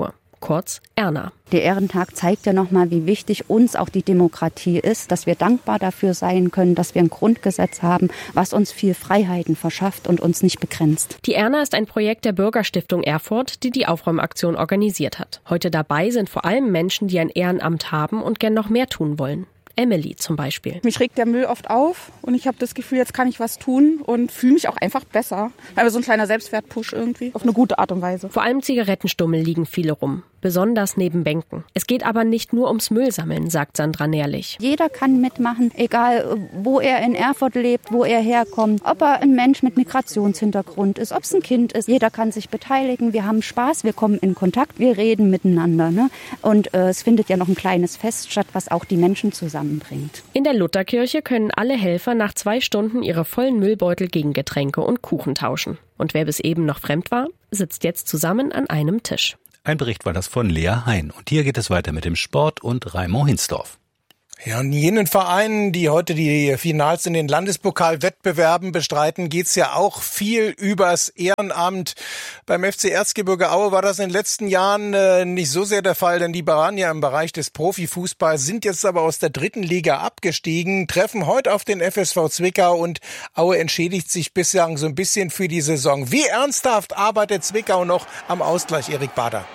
kurz Erna. Der Ehrentag zeigt ja nochmal, wie wichtig uns auch die Demokratie ist, dass wir dankbar dafür sein können, dass wir ein Grundgesetz haben, was uns viel Freiheiten verschafft und uns nicht begrenzt. Die Erna ist ein Projekt der Bürgerstiftung Erfurt, die die Aufräumaktion organisiert hat. Heute dabei sind vor allem Menschen, die ein Ehrenamt haben und gern noch mehr tun wollen. Emily zum Beispiel. Mich regt der Müll oft auf und ich habe das Gefühl, jetzt kann ich was tun und fühle mich auch einfach besser. Also so ein kleiner Selbstwertpush irgendwie, auf eine gute Art und Weise. Vor allem Zigarettenstummel liegen viele rum, besonders neben Bänken. Es geht aber nicht nur ums Müllsammeln, sagt Sandra Nährlich. Jeder kann mitmachen, egal wo er in Erfurt lebt, wo er herkommt, ob er ein Mensch mit Migrationshintergrund ist, ob es ein Kind ist. Jeder kann sich beteiligen, wir haben Spaß, wir kommen in Kontakt, wir reden miteinander. Ne? Und äh, es findet ja noch ein kleines Fest statt, was auch die Menschen zusammenbringt. In der Lutherkirche können alle Helfer nach zwei Stunden ihre vollen Müllbeutel gegen Getränke und Kuchen tauschen. Und wer bis eben noch fremd war, sitzt jetzt zusammen an einem Tisch. Ein Bericht war das von Lea Hein. Und hier geht es weiter mit dem Sport und Raimo Hinsdorf. Ja, in jenen Vereinen, die heute die Finals in den Landespokalwettbewerben bestreiten, geht's ja auch viel übers Ehrenamt. Beim F C Erzgebirge Aue war das in den letzten Jahren äh, nicht so sehr der Fall, denn die waren ja im Bereich des Profifußballs, sind jetzt aber aus der dritten Liga abgestiegen, treffen heute auf den F S V Zwickau und Aue entschädigt sich bislang so ein bisschen für die Saison. Wie ernsthaft arbeitet Zwickau noch am Ausgleich, Erik Bader?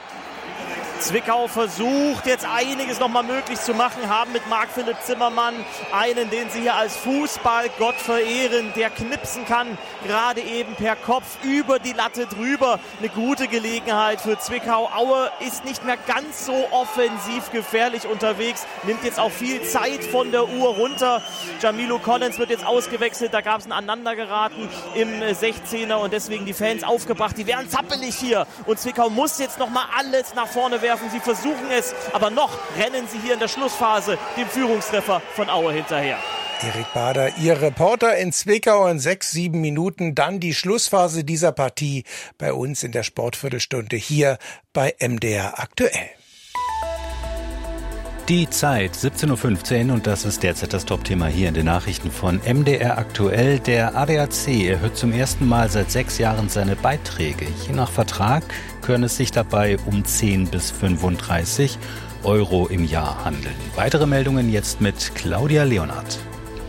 Zwickau versucht jetzt einiges nochmal möglich zu machen, haben mit Marc-Philipp Zimmermann einen, den sie hier als Fußballgott verehren, der knipsen kann, gerade eben per Kopf über die Latte drüber. Eine gute Gelegenheit für Zwickau. Aue ist nicht mehr ganz so offensiv gefährlich unterwegs, nimmt jetzt auch viel Zeit von der Uhr runter. Jamilo Collins wird jetzt ausgewechselt, da gab es ein Aneinandergeraten im sechzehner und deswegen die Fans aufgebracht. Die wären zappelig hier und Zwickau muss jetzt nochmal alles nach vorne werfen. Sie versuchen es, aber noch rennen sie hier in der Schlussphase dem Führungstreffer von Aue hinterher. Erik Bader, Ihr Reporter in Zwickau in sechs, sieben Minuten. Dann die Schlussphase dieser Partie bei uns in der Sportviertelstunde hier bei M D R aktuell. Die Zeit, siebzehn Uhr fünfzehn, und das ist derzeit das Top-Thema hier in den Nachrichten von M D R aktuell. Der A D A C erhöht zum ersten Mal seit sechs Jahren seine Beiträge. Je nach Vertrag können es sich dabei um zehn bis fünfunddreißig Euro im Jahr handeln. Weitere Meldungen jetzt mit Claudia Leonhardt.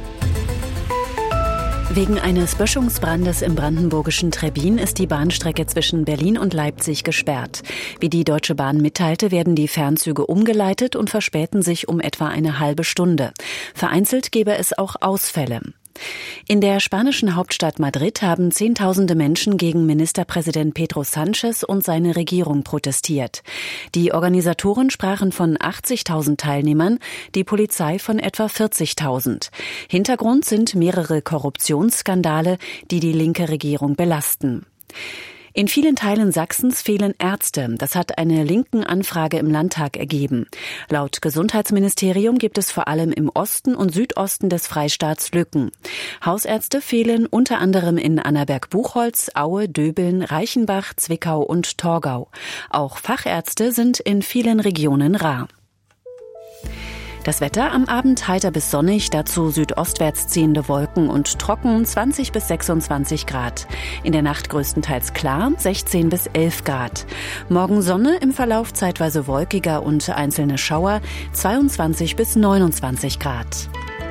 Wegen eines Böschungsbrandes im brandenburgischen Trebbin ist die Bahnstrecke zwischen Berlin und Leipzig gesperrt. Wie die Deutsche Bahn mitteilte, werden die Fernzüge umgeleitet und verspäten sich um etwa eine halbe Stunde. Vereinzelt gäbe es auch Ausfälle. In der spanischen Hauptstadt Madrid haben Zehntausende Menschen gegen Ministerpräsident Pedro Sánchez und seine Regierung protestiert. Die Organisatoren sprachen von achtzigtausend Teilnehmern, die Polizei von etwa vierzigtausend. Hintergrund sind mehrere Korruptionsskandale, die die linke Regierung belasten. In vielen Teilen Sachsens fehlen Ärzte. Das hat eine linken Anfrage im Landtag ergeben. Laut Gesundheitsministerium gibt es vor allem im Osten und Südosten des Freistaats Lücken. Hausärzte fehlen unter anderem in Annaberg-Buchholz, Aue, Döbeln, Reichenbach, Zwickau und Torgau. Auch Fachärzte sind in vielen Regionen rar. Das Wetter am Abend heiter bis sonnig, dazu südostwärts ziehende Wolken und trocken, zwanzig bis sechsundzwanzig Grad. In der Nacht größtenteils klar, sechzehn bis elf Grad. Morgen Sonne, im Verlauf zeitweise wolkiger und einzelne Schauer, zweiundzwanzig bis neunundzwanzig Grad.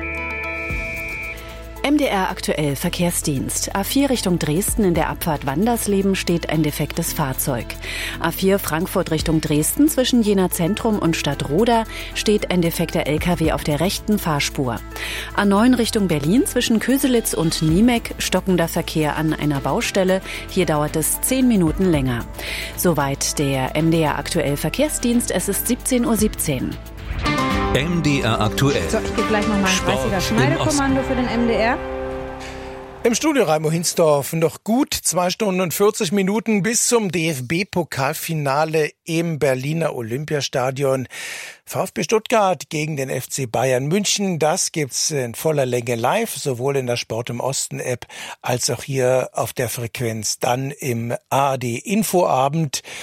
M D R aktuell Verkehrsdienst. A vier Richtung Dresden in der Abfahrt Wandersleben steht ein defektes Fahrzeug. A vier Frankfurt Richtung Dresden zwischen Jena Zentrum und Stadtroda steht ein defekter L K W auf der rechten Fahrspur. A neun Richtung Berlin zwischen Köselitz und Niemek stockender Verkehr an einer Baustelle. Hier dauert es zehn Minuten länger. Soweit der M D R aktuell Verkehrsdienst. Es ist siebzehn Uhr siebzehn. M D R aktuell. So, ich gebe gleich nochmal ein dreißiger Schneidekommando für den M D R. Im Studio Raimo Hinsdorf, noch gut zwei Stunden und vierzig Minuten bis zum D F B-Pokalfinale im Berliner Olympiastadion. VfB Stuttgart gegen den F C Bayern München, das gibt's in voller Länge live, sowohl in der Sport im Osten App als auch hier auf der Frequenz, dann im A R D Infoabend.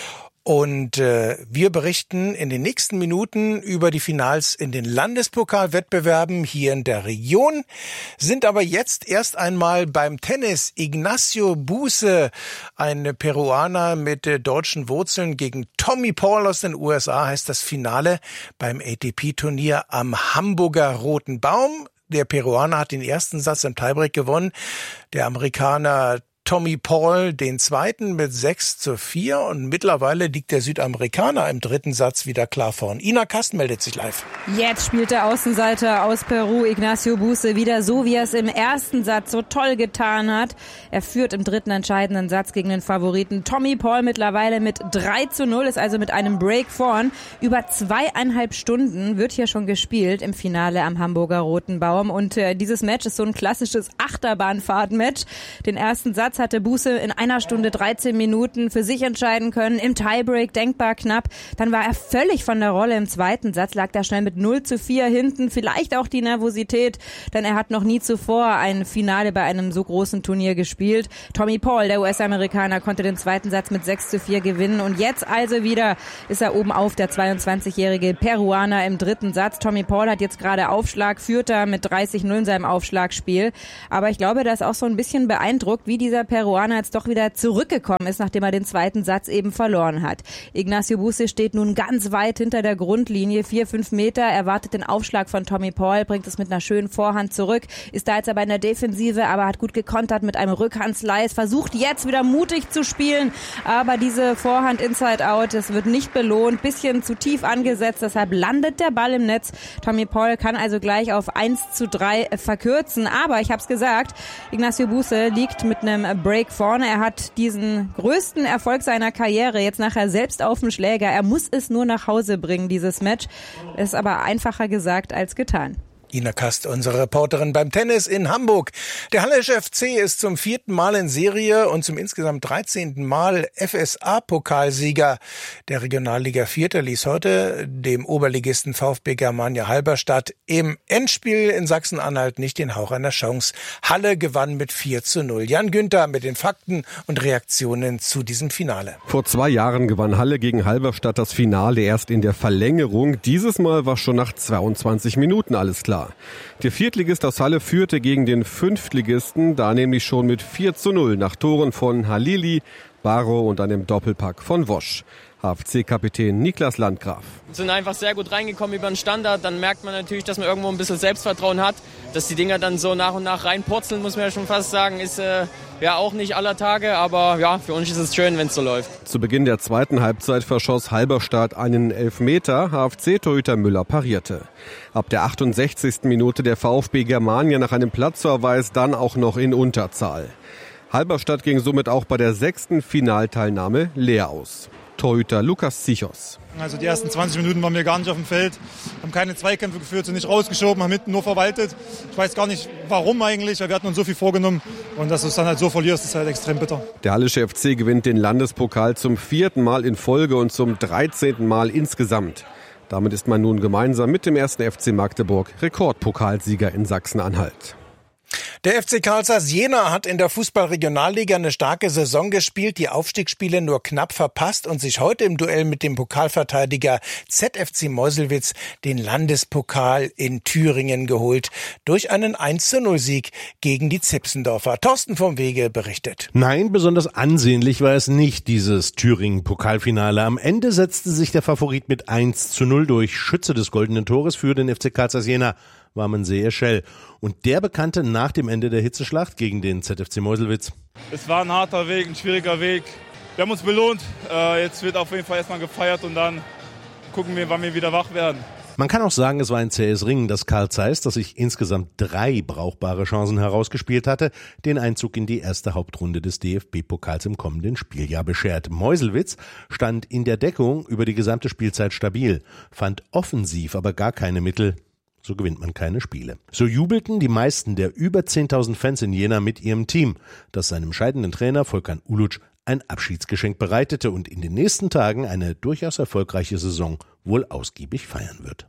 Und äh, wir berichten in den nächsten Minuten über die Finals in den Landespokalwettbewerben hier in der Region, sind aber jetzt erst einmal beim Tennis. Ignacio Buse, ein Peruaner mit äh, deutschen Wurzeln, gegen Tommy Paul aus den U S A, heißt das Finale beim A T P-Turnier am Hamburger Roten Baum. Der Peruaner hat den ersten Satz im Tiebreak gewonnen. Der Amerikaner Tommy Paul den zweiten mit sechs zu vier und mittlerweile liegt der Südamerikaner im dritten Satz wieder klar vorn. Ina Kast meldet sich live. Jetzt spielt der Außenseiter aus Peru, Ignacio Buse, wieder so, wie er es im ersten Satz so toll getan hat. Er führt im dritten entscheidenden Satz gegen den Favoriten Tommy Paul mittlerweile mit drei zu null, ist also mit einem Break vorn. Über zweieinhalb Stunden wird hier schon gespielt im Finale am Hamburger Roten Baum und äh, dieses Match ist so ein klassisches Achterbahnfahrt-Match. Den ersten Satz hatte Buse in einer Stunde dreizehn Minuten für sich entscheiden können, im Tiebreak denkbar knapp. Dann war er völlig von der Rolle im zweiten Satz, lag da schnell mit null zu vier hinten, vielleicht auch die Nervosität, denn er hat noch nie zuvor ein Finale bei einem so großen Turnier gespielt. Tommy Paul, der U S-Amerikaner, konnte den zweiten Satz mit sechs zu vier gewinnen und jetzt also wieder ist er oben auf, der zweiundzwanzigjährige Peruaner im dritten Satz. Tommy Paul hat jetzt gerade Aufschlag, führt er mit dreißig null in seinem Aufschlagspiel, aber ich glaube, da ist auch so ein bisschen beeindruckt, wie dieser Peruaner jetzt doch wieder zurückgekommen ist, nachdem er den zweiten Satz eben verloren hat. Ignacio Buse steht nun ganz weit hinter der Grundlinie, vier, fünf Meter, erwartet den Aufschlag von Tommy Paul, bringt es mit einer schönen Vorhand zurück, ist da jetzt aber in der Defensive, aber hat gut gekontert mit einem Rückhandslice, versucht jetzt wieder mutig zu spielen, aber diese Vorhand Inside-Out, das wird nicht belohnt, bisschen zu tief angesetzt, deshalb landet der Ball im Netz. Tommy Paul kann also gleich auf eins zu drei verkürzen, aber ich habe es gesagt, Ignacio Buse liegt mit einem Break vorne. Er hat diesen größten Erfolg seiner Karriere jetzt nachher selbst auf dem Schläger. Er muss es nur nach Hause bringen, dieses Match. Ist aber einfacher gesagt als getan. Ina Kast, unsere Reporterin beim Tennis in Hamburg. Der Hallische F C ist zum vierten Mal in Serie und zum insgesamt dreizehnten Mal F S A-Pokalsieger. Der Regionalliga Vierter ließ heute dem Oberligisten VfB Germania Halberstadt im Endspiel in Sachsen-Anhalt nicht den Hauch einer Chance. Halle gewann mit vier zu null. Jan Günther mit den Fakten und Reaktionen zu diesem Finale. Vor zwei Jahren gewann Halle gegen Halberstadt das Finale erst in der Verlängerung. Dieses Mal war schon nach zweiundzwanzig Minuten alles klar. Der Viertligist aus Halle führte gegen den Fünftligisten, da nämlich schon mit vier zu null nach Toren von Halili, Barrow und einem Doppelpack von Wosch. H F C-Kapitän Niklas Landgraf. Wir sind einfach sehr gut reingekommen über den Standard. Dann merkt man natürlich, dass man irgendwo ein bisschen Selbstvertrauen hat. Dass die Dinger dann so nach und nach reinpurzeln, muss man ja schon fast sagen, ist äh, ja auch nicht aller Tage. Aber ja, für uns ist es schön, wenn es so läuft. Zu Beginn der zweiten Halbzeit verschoss Halberstadt einen Elfmeter. H F C-Torhüter Müller parierte. Ab der achtundsechzigsten Minute der VfB Germania nach einem Platzverweis dann auch noch in Unterzahl. Halberstadt ging somit auch bei der sechsten Finalteilnahme leer aus. Torhüter Lukas Zichos. Also die ersten zwanzig Minuten waren wir gar nicht auf dem Feld, haben keine Zweikämpfe geführt, sind nicht rausgeschoben, haben hinten nur verwaltet. Ich weiß gar nicht, warum eigentlich, weil wir hatten uns so viel vorgenommen und dass du es dann halt so verlierst, ist halt extrem bitter. Der Hallische F C gewinnt den Landespokal zum vierten Mal in Folge und zum dreizehnten Mal insgesamt. Damit ist man nun gemeinsam mit dem ersten F C Magdeburg Rekordpokalsieger in Sachsen-Anhalt. Der F C Carl Zeiss Jena hat in der Fußball-Regionalliga eine starke Saison gespielt, die Aufstiegsspiele nur knapp verpasst und sich heute im Duell mit dem Pokalverteidiger Z F C Meuselwitz den Landespokal in Thüringen geholt. Durch einen eins zu null Sieg gegen die Zipsendorfer. Thorsten vom Wege berichtet. Nein, besonders ansehnlich war es nicht, dieses Thüringen-Pokalfinale. Am Ende setzte sich der Favorit mit eins zu null durch. Schütze des goldenen Tores für den F C Carl Zeiss Jena war Mansehe Schell. Und der bekannte nach dem Ende der Hitzeschlacht gegen den Z F C Meuselwitz: Es war ein harter Weg, ein schwieriger Weg. Wir haben uns belohnt. Äh, jetzt wird auf jeden Fall erstmal gefeiert und dann gucken wir, wann wir wieder wach werden. Man kann auch sagen, es war ein zähes Ringen, das Carl Zeiss, das sich insgesamt drei brauchbare Chancen herausgespielt hatte, den Einzug in die erste Hauptrunde des D F B-Pokals im kommenden Spieljahr beschert. Meuselwitz stand in der Deckung über die gesamte Spielzeit stabil, fand offensiv aber gar keine Mittel. So gewinnt man keine Spiele. So jubelten die meisten der über zehntausend Fans in Jena mit ihrem Team, das seinem scheidenden Trainer Volkan Uluc ein Abschiedsgeschenk bereitete und in den nächsten Tagen eine durchaus erfolgreiche Saison wohl ausgiebig feiern wird.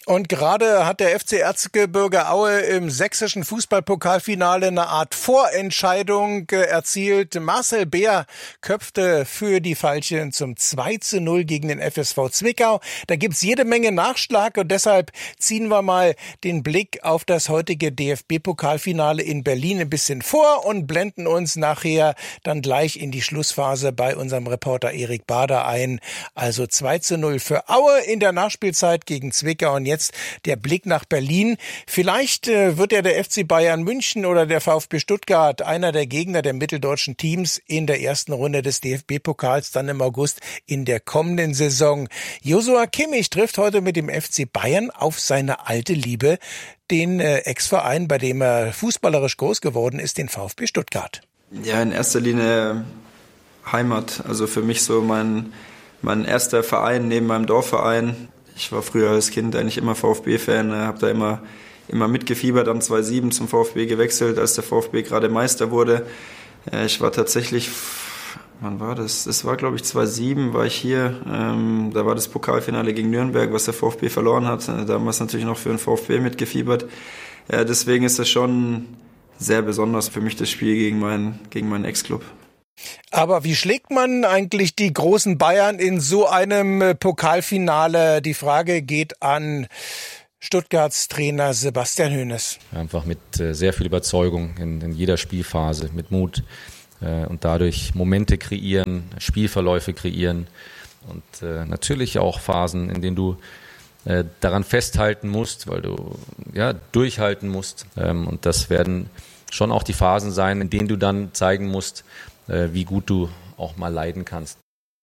Und gerade hat der F C Erzgebirge Aue im sächsischen Fußballpokalfinale eine Art Vorentscheidung erzielt. Marcel Beer köpfte für die Veilchen zum zwei zu null gegen den F S V Zwickau. Da gibt's jede Menge Nachschlag und deshalb ziehen wir mal den Blick auf das heutige D F B-Pokalfinale in Berlin ein bisschen vor und blenden uns nachher dann gleich in die Schlussphase bei unserem Reporter Erik Bader ein. Also zwei zu null für Aue in der Nachspielzeit gegen Zwickau. Und jetzt der Blick nach Berlin. Vielleicht äh, wird ja der F C Bayern München oder der VfB Stuttgart einer der Gegner der mitteldeutschen Teams in der ersten Runde des D F B-Pokals dann im August in der kommenden Saison. Joshua Kimmich trifft heute mit dem F C Bayern auf seine alte Liebe, den äh, Ex-Verein, bei dem er fußballerisch groß geworden ist, den VfB Stuttgart. Ja, in erster Linie Heimat. Also für mich so mein, mein erster Verein neben meinem Dorfverein. Ich war früher als Kind eigentlich immer VfB-Fan, habe da immer, immer mitgefiebert, dann zweitausendsieben zum VfB gewechselt, als der VfB gerade Meister wurde. Ich war tatsächlich, wann war das? Das war, glaube ich, zweitausendsieben war ich hier. Ähm, da war das Pokalfinale gegen Nürnberg, was der VfB verloren hat. Da haben wir es natürlich noch für den VfB mitgefiebert. Ja, deswegen ist das schon sehr besonders für mich, das Spiel gegen meinen, gegen meinen Ex-Club. Aber wie schlägt man eigentlich die großen Bayern in so einem Pokalfinale? Die Frage geht an Stuttgarts Trainer Sebastian Hoeneß. Einfach mit sehr viel Überzeugung in, in jeder Spielphase, mit Mut äh, und dadurch Momente kreieren, Spielverläufe kreieren und äh, natürlich auch Phasen, in denen du äh, daran festhalten musst, weil du ja durchhalten musst. Ähm, und das werden schon auch die Phasen sein, in denen du dann zeigen musst, wie gut du auch mal leiden kannst.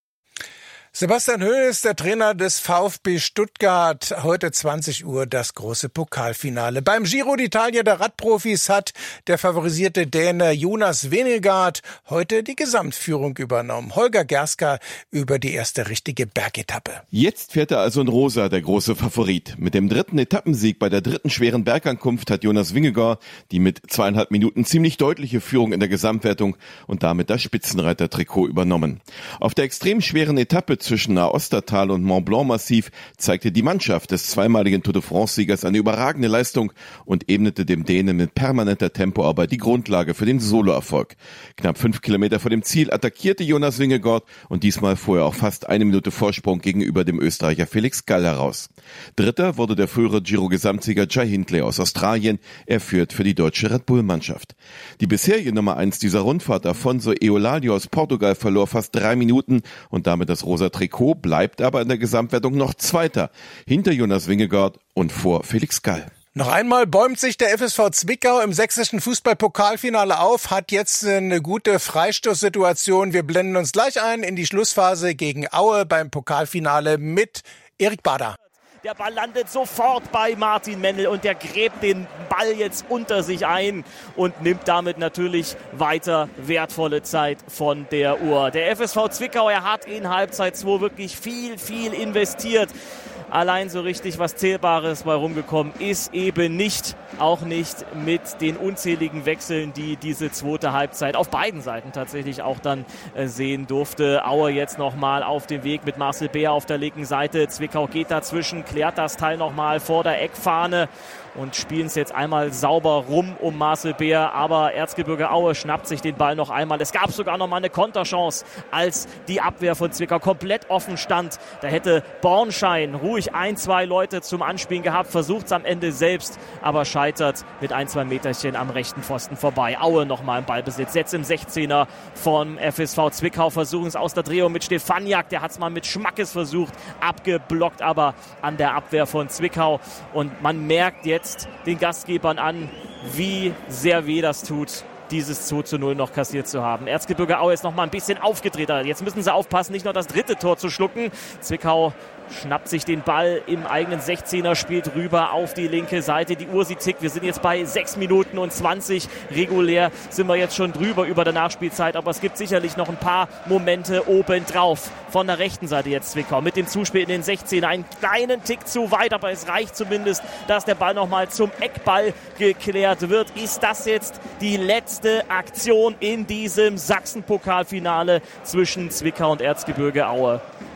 Sebastian Hoeneß, der Trainer des VfB Stuttgart. Heute zwanzig Uhr das große Pokalfinale. Beim Giro d'Italia der Radprofis hat der favorisierte Däne Jonas Vingegaard heute die Gesamtführung übernommen. Holger Gerska über die erste richtige Bergetappe. Jetzt fährt er also in Rosa, der große Favorit. Mit dem dritten Etappensieg bei der dritten schweren Bergankunft hat Jonas Vingegaard die mit zweieinhalb Minuten ziemlich deutliche Führung in der Gesamtwertung und damit das Spitzenreiter-Trikot übernommen. Auf der extrem schweren Etappe zwischen Nahostertal und Mont Blanc Massiv zeigte die Mannschaft des zweimaligen Tour de France-Siegers eine überragende Leistung und ebnete dem Dänen mit permanenter Tempoarbeit die Grundlage für den Soloerfolg. Knapp fünf Kilometer vor dem Ziel attackierte Jonas Vingegaard und diesmal fuhr er auch fast eine Minute Vorsprung gegenüber dem Österreicher Felix Gall heraus. Dritter wurde der frühere Giro-Gesamtsieger Jai Hindley aus Australien. Er führt für die deutsche Red Bull-Mannschaft. Die bisherige Nummer eins dieser Rundfahrt, Afonso Eulalia aus Portugal, verlor fast drei Minuten und damit das rosa Trikot, bleibt aber in der Gesamtwertung noch Zweiter, hinter Jonas Vingegaard und vor Felix Gall. Noch einmal bäumt sich der F S V Zwickau im sächsischen Fußballpokalfinale auf, hat jetzt eine gute Freistoßsituation. Wir blenden uns gleich ein in die Schlussphase gegen Aue beim Pokalfinale mit Erik Bader. Der Ball landet sofort bei Martin Mennel und der gräbt den Ball jetzt unter sich ein und nimmt damit natürlich weiter wertvolle Zeit von der Uhr. Der F S V Zwickau, er hat in Halbzeit zwei wirklich viel, viel investiert. Allein so richtig was Zählbares bei rumgekommen ist eben nicht. Auch nicht mit den unzähligen Wechseln, die diese zweite Halbzeit auf beiden Seiten tatsächlich auch dann äh, sehen durfte. Aue jetzt nochmal auf dem Weg mit Marcel Beer auf der linken Seite. Zwickau geht dazwischen, klärt das Teil nochmal vor der Eckfahne und spielen es jetzt einmal sauber rum um Marcel Beer. Aber Erzgebirge Aue schnappt sich den Ball noch einmal. Es gab sogar noch mal eine Konterchance, als die Abwehr von Zwickau komplett offen stand. Da hätte Bornschein ruhig ein, zwei Leute zum Anspielen gehabt, versucht es am Ende selbst, aber scheitert mit ein, zwei Meterchen am rechten Pfosten vorbei. Aue nochmal im Ballbesitz, jetzt im sechzehner vom F S V Zwickau, versuchen es aus der Drehung mit Stefaniak, der hat es mal mit Schmackes versucht, abgeblockt aber an der Abwehr von Zwickau und man merkt jetzt den Gastgebern an, wie sehr weh das tut, dieses zwei zu null noch kassiert zu haben. Erzgebirge Aue ist noch mal ein bisschen aufgedrehter. Jetzt müssen sie aufpassen, nicht noch das dritte Tor zu schlucken. Zwickau schnappt sich den Ball im eigenen sechzehner, spielt rüber auf die linke Seite. Die Uhr, sie tickt. Wir sind jetzt bei sechs Minuten und zwanzig. Regulär sind wir jetzt schon drüber über der Nachspielzeit. Aber es gibt sicherlich noch ein paar Momente obendrauf. Von der rechten Seite jetzt Zwickau mit dem Zuspiel in den sechzehner. Einen kleinen Tick zu weit, aber es reicht zumindest, dass der Ball nochmal zum Eckball geklärt wird. Ist das jetzt die letzte Aktion in diesem Sachsen-Pokalfinale zwischen Zwickau und Erzgebirge Aue?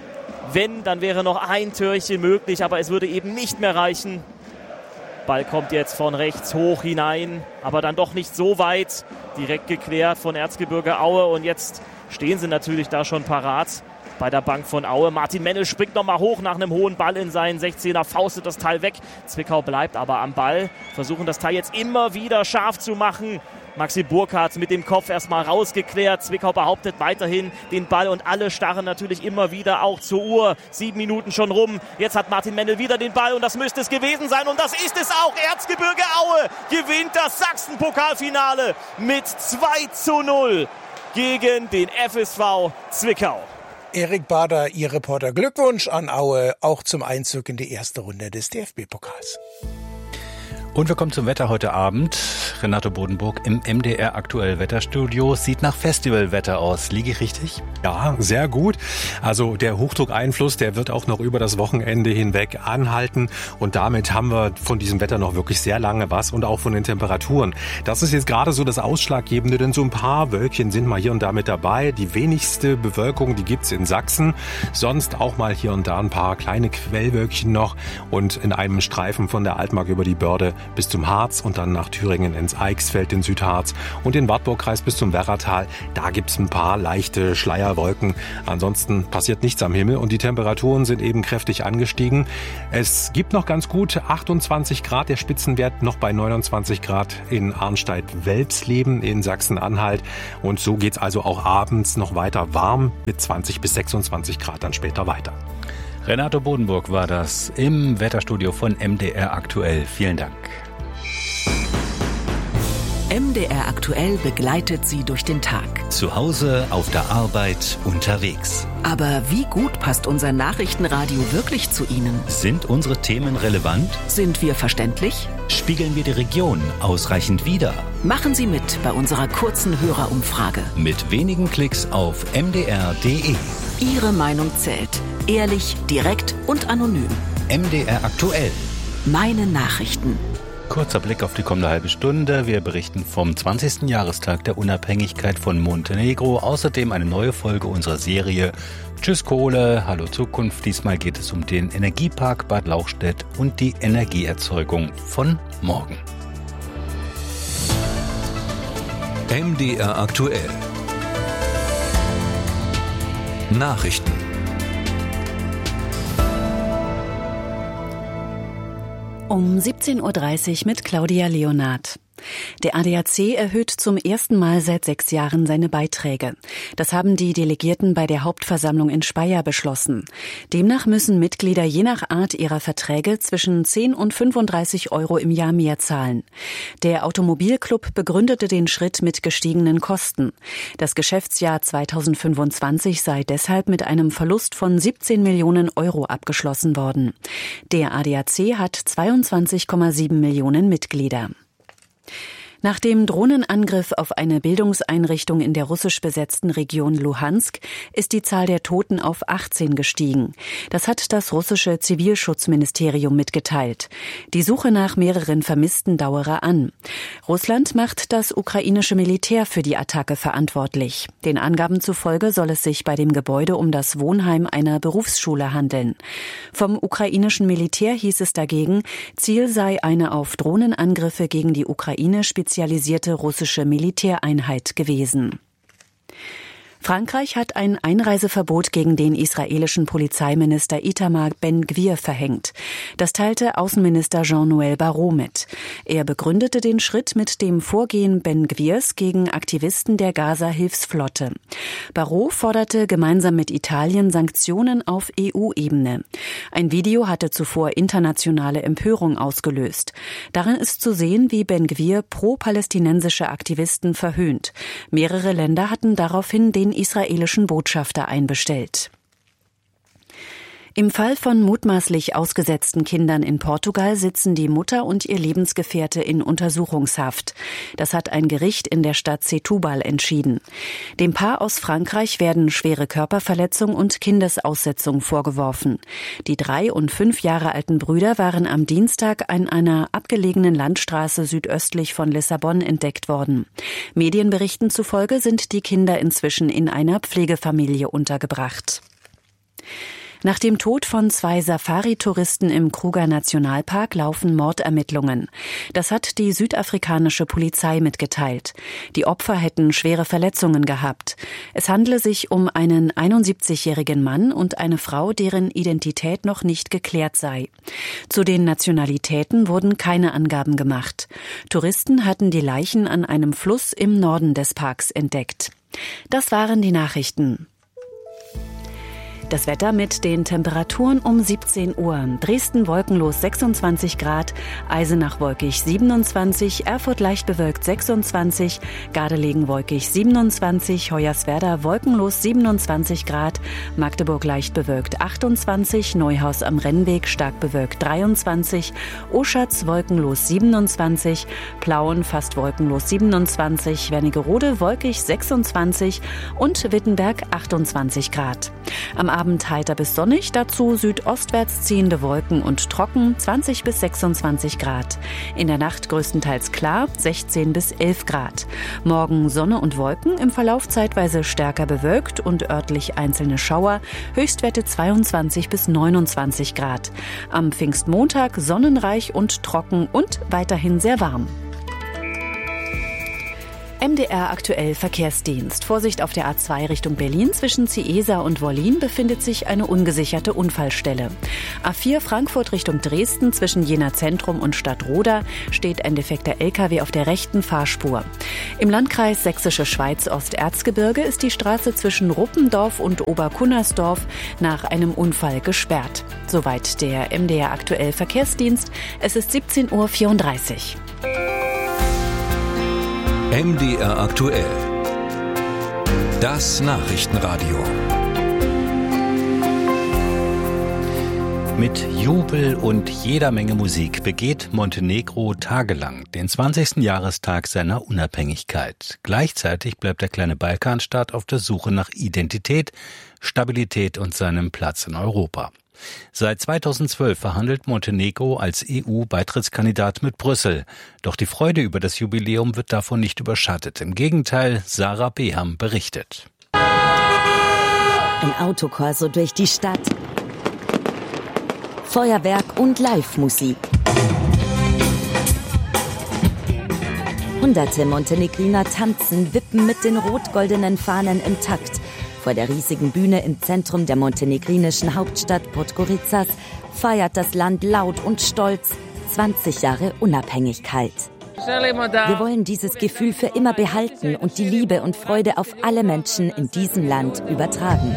Wenn, dann wäre noch ein Türchen möglich, aber es würde eben nicht mehr reichen. Ball kommt jetzt von rechts hoch hinein, aber dann doch nicht so weit. Direkt geklärt von Erzgebirge Aue und jetzt stehen sie natürlich da schon parat bei der Bank von Aue. Martin Mennel springt nochmal hoch nach einem hohen Ball in seinen sechzehner, faustet das Teil weg. Zwickau bleibt aber am Ball, versuchen das Teil jetzt immer wieder scharf zu machen. Maxi Burkhardt mit dem Kopf erstmal rausgeklärt. Zwickau behauptet weiterhin den Ball und alle starren natürlich immer wieder auch zur Uhr. Sieben Minuten schon rum. Jetzt hat Martin Mennel wieder den Ball und das müsste es gewesen sein. Und das ist es auch. Erzgebirge Aue gewinnt das Sachsen-Pokalfinale mit zwei zu null gegen den F S V Zwickau. Erik Bader, Ihr Reporter. Glückwunsch an Aue, auch zum Einzug in die erste Runde des D F B-Pokals. Und wir kommen zum Wetter heute Abend. Renato Bodenburg im M D R Aktuell Wetterstudio. Sieht nach Festivalwetter aus. Liege ich richtig? Ja, sehr gut. Also der Hochdruckeinfluss, der wird auch noch über das Wochenende hinweg anhalten. Und damit haben wir von diesem Wetter noch wirklich sehr lange was und auch von den Temperaturen. Das ist jetzt gerade so das Ausschlaggebende, denn so ein paar Wölkchen sind mal hier und da mit dabei. Die wenigste Bewölkung, die gibt's in Sachsen. Sonst auch mal hier und da ein paar kleine Quellwölkchen noch. Und in einem Streifen von der Altmark über die Börde bis zum Harz und dann nach Thüringen ins Eichsfeld, in Südharz und den Wartburgkreis bis zum Werratal. Da gibt's ein paar leichte Schleierwolken. Ansonsten passiert nichts am Himmel und die Temperaturen sind eben kräftig angestiegen. Es gibt noch ganz gut achtundzwanzig Grad, der Spitzenwert noch bei neunundzwanzig Grad in Arnsteig-Welpsleben in Sachsen-Anhalt. Und so geht's also auch abends noch weiter warm mit zwanzig bis sechsundzwanzig Grad dann später weiter. Renato Bodenburg war das im Wetterstudio von M D R Aktuell. Vielen Dank. M D R Aktuell begleitet Sie durch den Tag. Zu Hause, auf der Arbeit, unterwegs. Aber wie gut passt unser Nachrichtenradio wirklich zu Ihnen? Sind unsere Themen relevant? Sind wir verständlich? Spiegeln wir die Region ausreichend wider? Machen Sie mit bei unserer kurzen Hörerumfrage. Mit wenigen Klicks auf m d r punkt d e. Ihre Meinung zählt. Ehrlich, direkt und anonym. M D R Aktuell. Meine Nachrichten. Kurzer Blick auf die kommende halbe Stunde. Wir berichten vom zwanzigsten Jahrestag der Unabhängigkeit von Montenegro. Außerdem eine neue Folge unserer Serie Tschüss Kohle, Hallo Zukunft. Diesmal geht es um den Energiepark Bad Lauchstädt und die Energieerzeugung von morgen. M D R Aktuell. Nachrichten. Um siebzehn Uhr dreißig mit Claudia Leonard. Der A D A C erhöht zum ersten Mal seit sechs Jahren seine Beiträge. Das haben die Delegierten bei der Hauptversammlung in Speyer beschlossen. Demnach müssen Mitglieder je nach Art ihrer Verträge zwischen zehn und fünfunddreißig Euro im Jahr mehr zahlen. Der Automobilclub begründete den Schritt mit gestiegenen Kosten. Das Geschäftsjahr zweitausendfünfundzwanzig sei deshalb mit einem Verlust von siebzehn Millionen Euro abgeschlossen worden. Der A D A C hat zweiundzwanzig Komma sieben Millionen Mitglieder. Nach dem Drohnenangriff auf eine Bildungseinrichtung in der russisch besetzten Region Luhansk ist die Zahl der Toten auf achtzehn gestiegen. Das hat das russische Zivilschutzministerium mitgeteilt. Die Suche nach mehreren Vermissten dauere an. Russland macht das ukrainische Militär für die Attacke verantwortlich. Den Angaben zufolge soll es sich bei dem Gebäude um das Wohnheim einer Berufsschule handeln. Vom ukrainischen Militär hieß es dagegen, Ziel sei eine auf Drohnenangriffe gegen die Ukraine spezialisierte russische Militäreinheit gewesen. Frankreich hat ein Einreiseverbot gegen den israelischen Polizeiminister Itamar Ben-Gvir verhängt. Das teilte Außenminister Jean-Noël Barrot mit. Er begründete den Schritt mit dem Vorgehen Ben-Gvirs gegen Aktivisten der Gaza-Hilfsflotte. Barrot forderte gemeinsam mit Italien Sanktionen auf E U-Ebene. Ein Video hatte zuvor internationale Empörung ausgelöst. Darin ist zu sehen, wie Ben-Gvir pro-palästinensische Aktivisten verhöhnt. Mehrere Länder hatten daraufhin den israelischen Botschafter einbestellt. Im Fall von mutmaßlich ausgesetzten Kindern in Portugal sitzen die Mutter und ihr Lebensgefährte in Untersuchungshaft. Das hat ein Gericht in der Stadt Setúbal entschieden. Dem Paar aus Frankreich werden schwere Körperverletzung und Kindesaussetzung vorgeworfen. Die drei und fünf Jahre alten Brüder waren am Dienstag an einer abgelegenen Landstraße südöstlich von Lissabon entdeckt worden. Medienberichten zufolge sind die Kinder inzwischen in einer Pflegefamilie untergebracht. Nach dem Tod von zwei Safari-Touristen im Kruger Nationalpark laufen Mordermittlungen. Das hat die südafrikanische Polizei mitgeteilt. Die Opfer hätten schwere Verletzungen gehabt. Es handle sich um einen einundsiebzigjährigen Mann und eine Frau, deren Identität noch nicht geklärt sei. Zu den Nationalitäten wurden keine Angaben gemacht. Touristen hatten die Leichen an einem Fluss im Norden des Parks entdeckt. Das waren die Nachrichten. Das Wetter mit den Temperaturen um siebzehn Uhr. Dresden wolkenlos sechsundzwanzig Grad, Eisenach wolkig siebenundzwanzig, Erfurt leicht bewölkt sechsundzwanzig, Gardelegen wolkig siebenundzwanzig, Hoyerswerda wolkenlos siebenundzwanzig Grad, Magdeburg leicht bewölkt achtundzwanzig, Neuhaus am Rennweg stark bewölkt dreiundzwanzig, Oschatz wolkenlos siebenundzwanzig, Plauen fast wolkenlos siebenundzwanzig, Wernigerode wolkig sechsundzwanzig und Wittenberg achtundzwanzig Grad. Am Abend heiter bis sonnig, dazu südostwärts ziehende Wolken und trocken, zwanzig bis sechsundzwanzig Grad. In der Nacht größtenteils klar, sechzehn bis elf Grad. Morgen Sonne und Wolken, im Verlauf zeitweise stärker bewölkt und örtlich einzelne Schauer, Höchstwerte zweiundzwanzig bis neunundzwanzig Grad. Am Pfingstmontag sonnenreich und trocken und weiterhin sehr warm. M D R aktuell Verkehrsdienst. Vorsicht auf der A zwei Richtung Berlin. Zwischen Ciesa und Wollin befindet sich eine ungesicherte Unfallstelle. A vier Frankfurt Richtung Dresden. Zwischen Jena Zentrum und Stadtroda steht ein defekter L K W auf der rechten Fahrspur. Im Landkreis Sächsische Schweiz Osterzgebirge ist die Straße zwischen Ruppendorf und Oberkunnersdorf nach einem Unfall gesperrt. Soweit der M D R aktuell Verkehrsdienst. Es ist siebzehn Uhr vierunddreißig. M D R aktuell. Das Nachrichtenradio. Mit Jubel und jeder Menge Musik begeht Montenegro tagelang den zwanzigsten Jahrestag seiner Unabhängigkeit. Gleichzeitig bleibt der kleine Balkanstaat auf der Suche nach Identität, Stabilität und seinem Platz in Europa. Seit zweitausendzwölf verhandelt Montenegro als E U-Beitrittskandidat mit Brüssel. Doch die Freude über das Jubiläum wird davon nicht überschattet. Im Gegenteil, Sarah Beham berichtet. Ein Autokorso durch die Stadt. Feuerwerk und Live-Musik. Hunderte Montenegriner tanzen, wippen mit den rot-goldenen Fahnen im Takt. Vor der riesigen Bühne im Zentrum der montenegrinischen Hauptstadt Podgoricas feiert das Land laut und stolz zwanzig Jahre Unabhängigkeit. Wir wollen dieses Gefühl für immer behalten und die Liebe und Freude auf alle Menschen in diesem Land übertragen.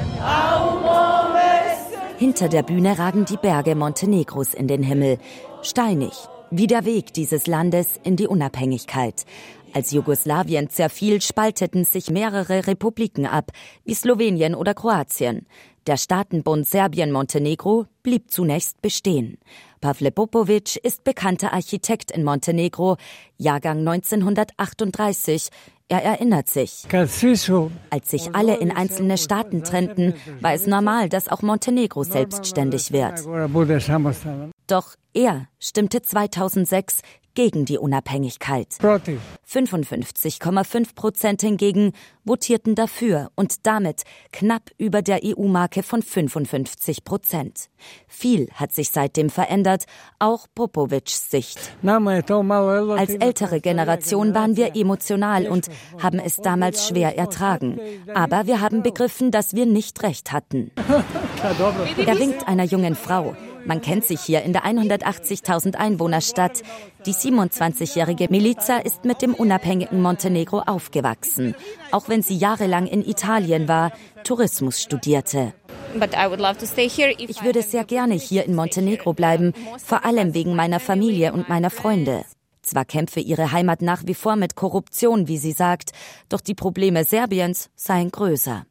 Hinter der Bühne ragen die Berge Montenegros in den Himmel, steinig, wie der Weg dieses Landes in die Unabhängigkeit. Als Jugoslawien zerfiel, spalteten sich mehrere Republiken ab, wie Slowenien oder Kroatien. Der Staatenbund Serbien-Montenegro blieb zunächst bestehen. Pavle Popovic ist bekannter Architekt in Montenegro, Jahrgang neunzehnhundertachtunddreißig. Er erinnert sich. Als sich alle in einzelne Staaten trennten, war es normal, dass auch Montenegro selbstständig wird. Doch er stimmte zweitausendsechs gegen die Unabhängigkeit. fünfundfünfzig Komma fünf Prozent hingegen votierten dafür und damit knapp über der E U-Marke von fünfundfünfzig Prozent. Viel hat sich seitdem verändert, auch Popovics Sicht. Als ältere Generation waren wir emotional und haben es damals schwer ertragen. Aber wir haben begriffen, dass wir nicht recht hatten. Er winkt einer jungen Frau. Man kennt sich hier in der hundertachtzigtausend Einwohnerstadt. Die siebenundzwanzigjährige Milica ist mit dem unabhängigen Montenegro aufgewachsen, auch wenn sie jahrelang in Italien war, Tourismus studierte. Ich würde sehr gerne hier in Montenegro bleiben, vor allem wegen meiner Familie und meiner Freunde. Zwar kämpfe ihre Heimat nach wie vor mit Korruption, wie sie sagt, doch die Probleme Serbiens seien größer.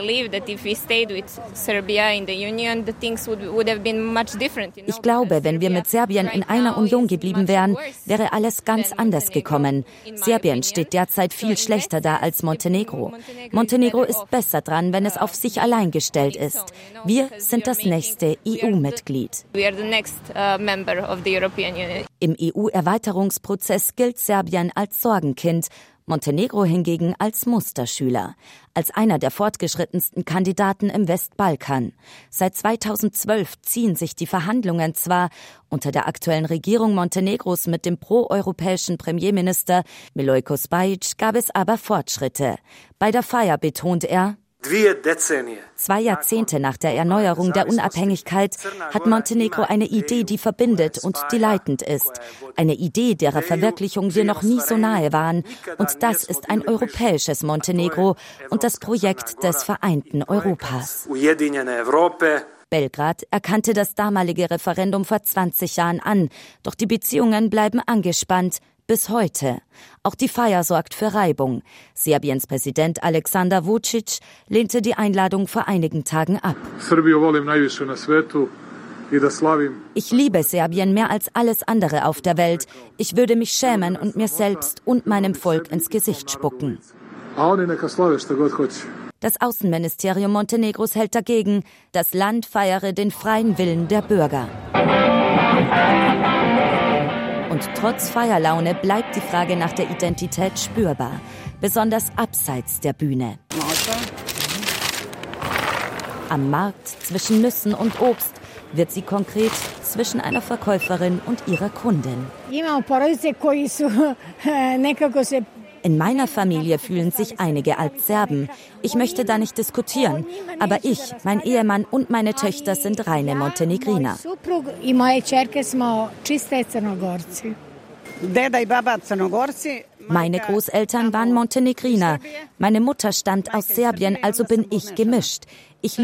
Ich glaube, wenn wir mit Serbien in einer Union geblieben wären, wäre alles ganz anders gekommen. Serbien steht derzeit viel schlechter da als Montenegro. Montenegro ist besser dran, wenn es auf sich allein gestellt ist. Wir sind das nächste E U-Mitglied. Im E U-Erweiterungsprozess gilt Serbien als Sorgenkind. Montenegro hingegen als Musterschüler, als einer der fortgeschrittensten Kandidaten im Westbalkan. Seit zweitausendzwölf ziehen sich die Verhandlungen zwar. Unter der aktuellen Regierung Montenegros mit dem proeuropäischen Premierminister Milojko Spajic gab es aber Fortschritte. Bei der Feier betont er: Zwei Jahrzehnte nach der Erneuerung der Unabhängigkeit hat Montenegro eine Idee, die verbindet und die leitend ist. Eine Idee, deren Verwirklichung wir noch nie so nahe waren. Und das ist ein europäisches Montenegro und das Projekt des vereinten Europas. Belgrad erkannte das damalige Referendum vor zwanzig Jahren an. Doch die Beziehungen bleiben angespannt. Bis heute. Auch die Feier sorgt für Reibung. Serbiens Präsident Aleksandar Vučić lehnte die Einladung vor einigen Tagen ab. Ich liebe Serbien mehr als alles andere auf der Welt. Ich würde mich schämen und mir selbst und meinem Volk ins Gesicht spucken. Das Außenministerium Montenegros hält dagegen, das Land feiere den freien Willen der Bürger. Und trotz Feierlaune bleibt die Frage nach der Identität spürbar, besonders abseits der Bühne. Am Markt zwischen Nüssen und Obst wird sie konkret zwischen einer Verkäuferin und ihrer Kundin. In meiner Familie fühlen sich einige als Serben. Ich möchte da nicht diskutieren. Aber ich, mein Ehemann und meine Töchter sind reine Montenegriner. Meine Großeltern waren Montenegriner. Meine Mutter stammt aus Serbien, also bin ich gemischt. Ich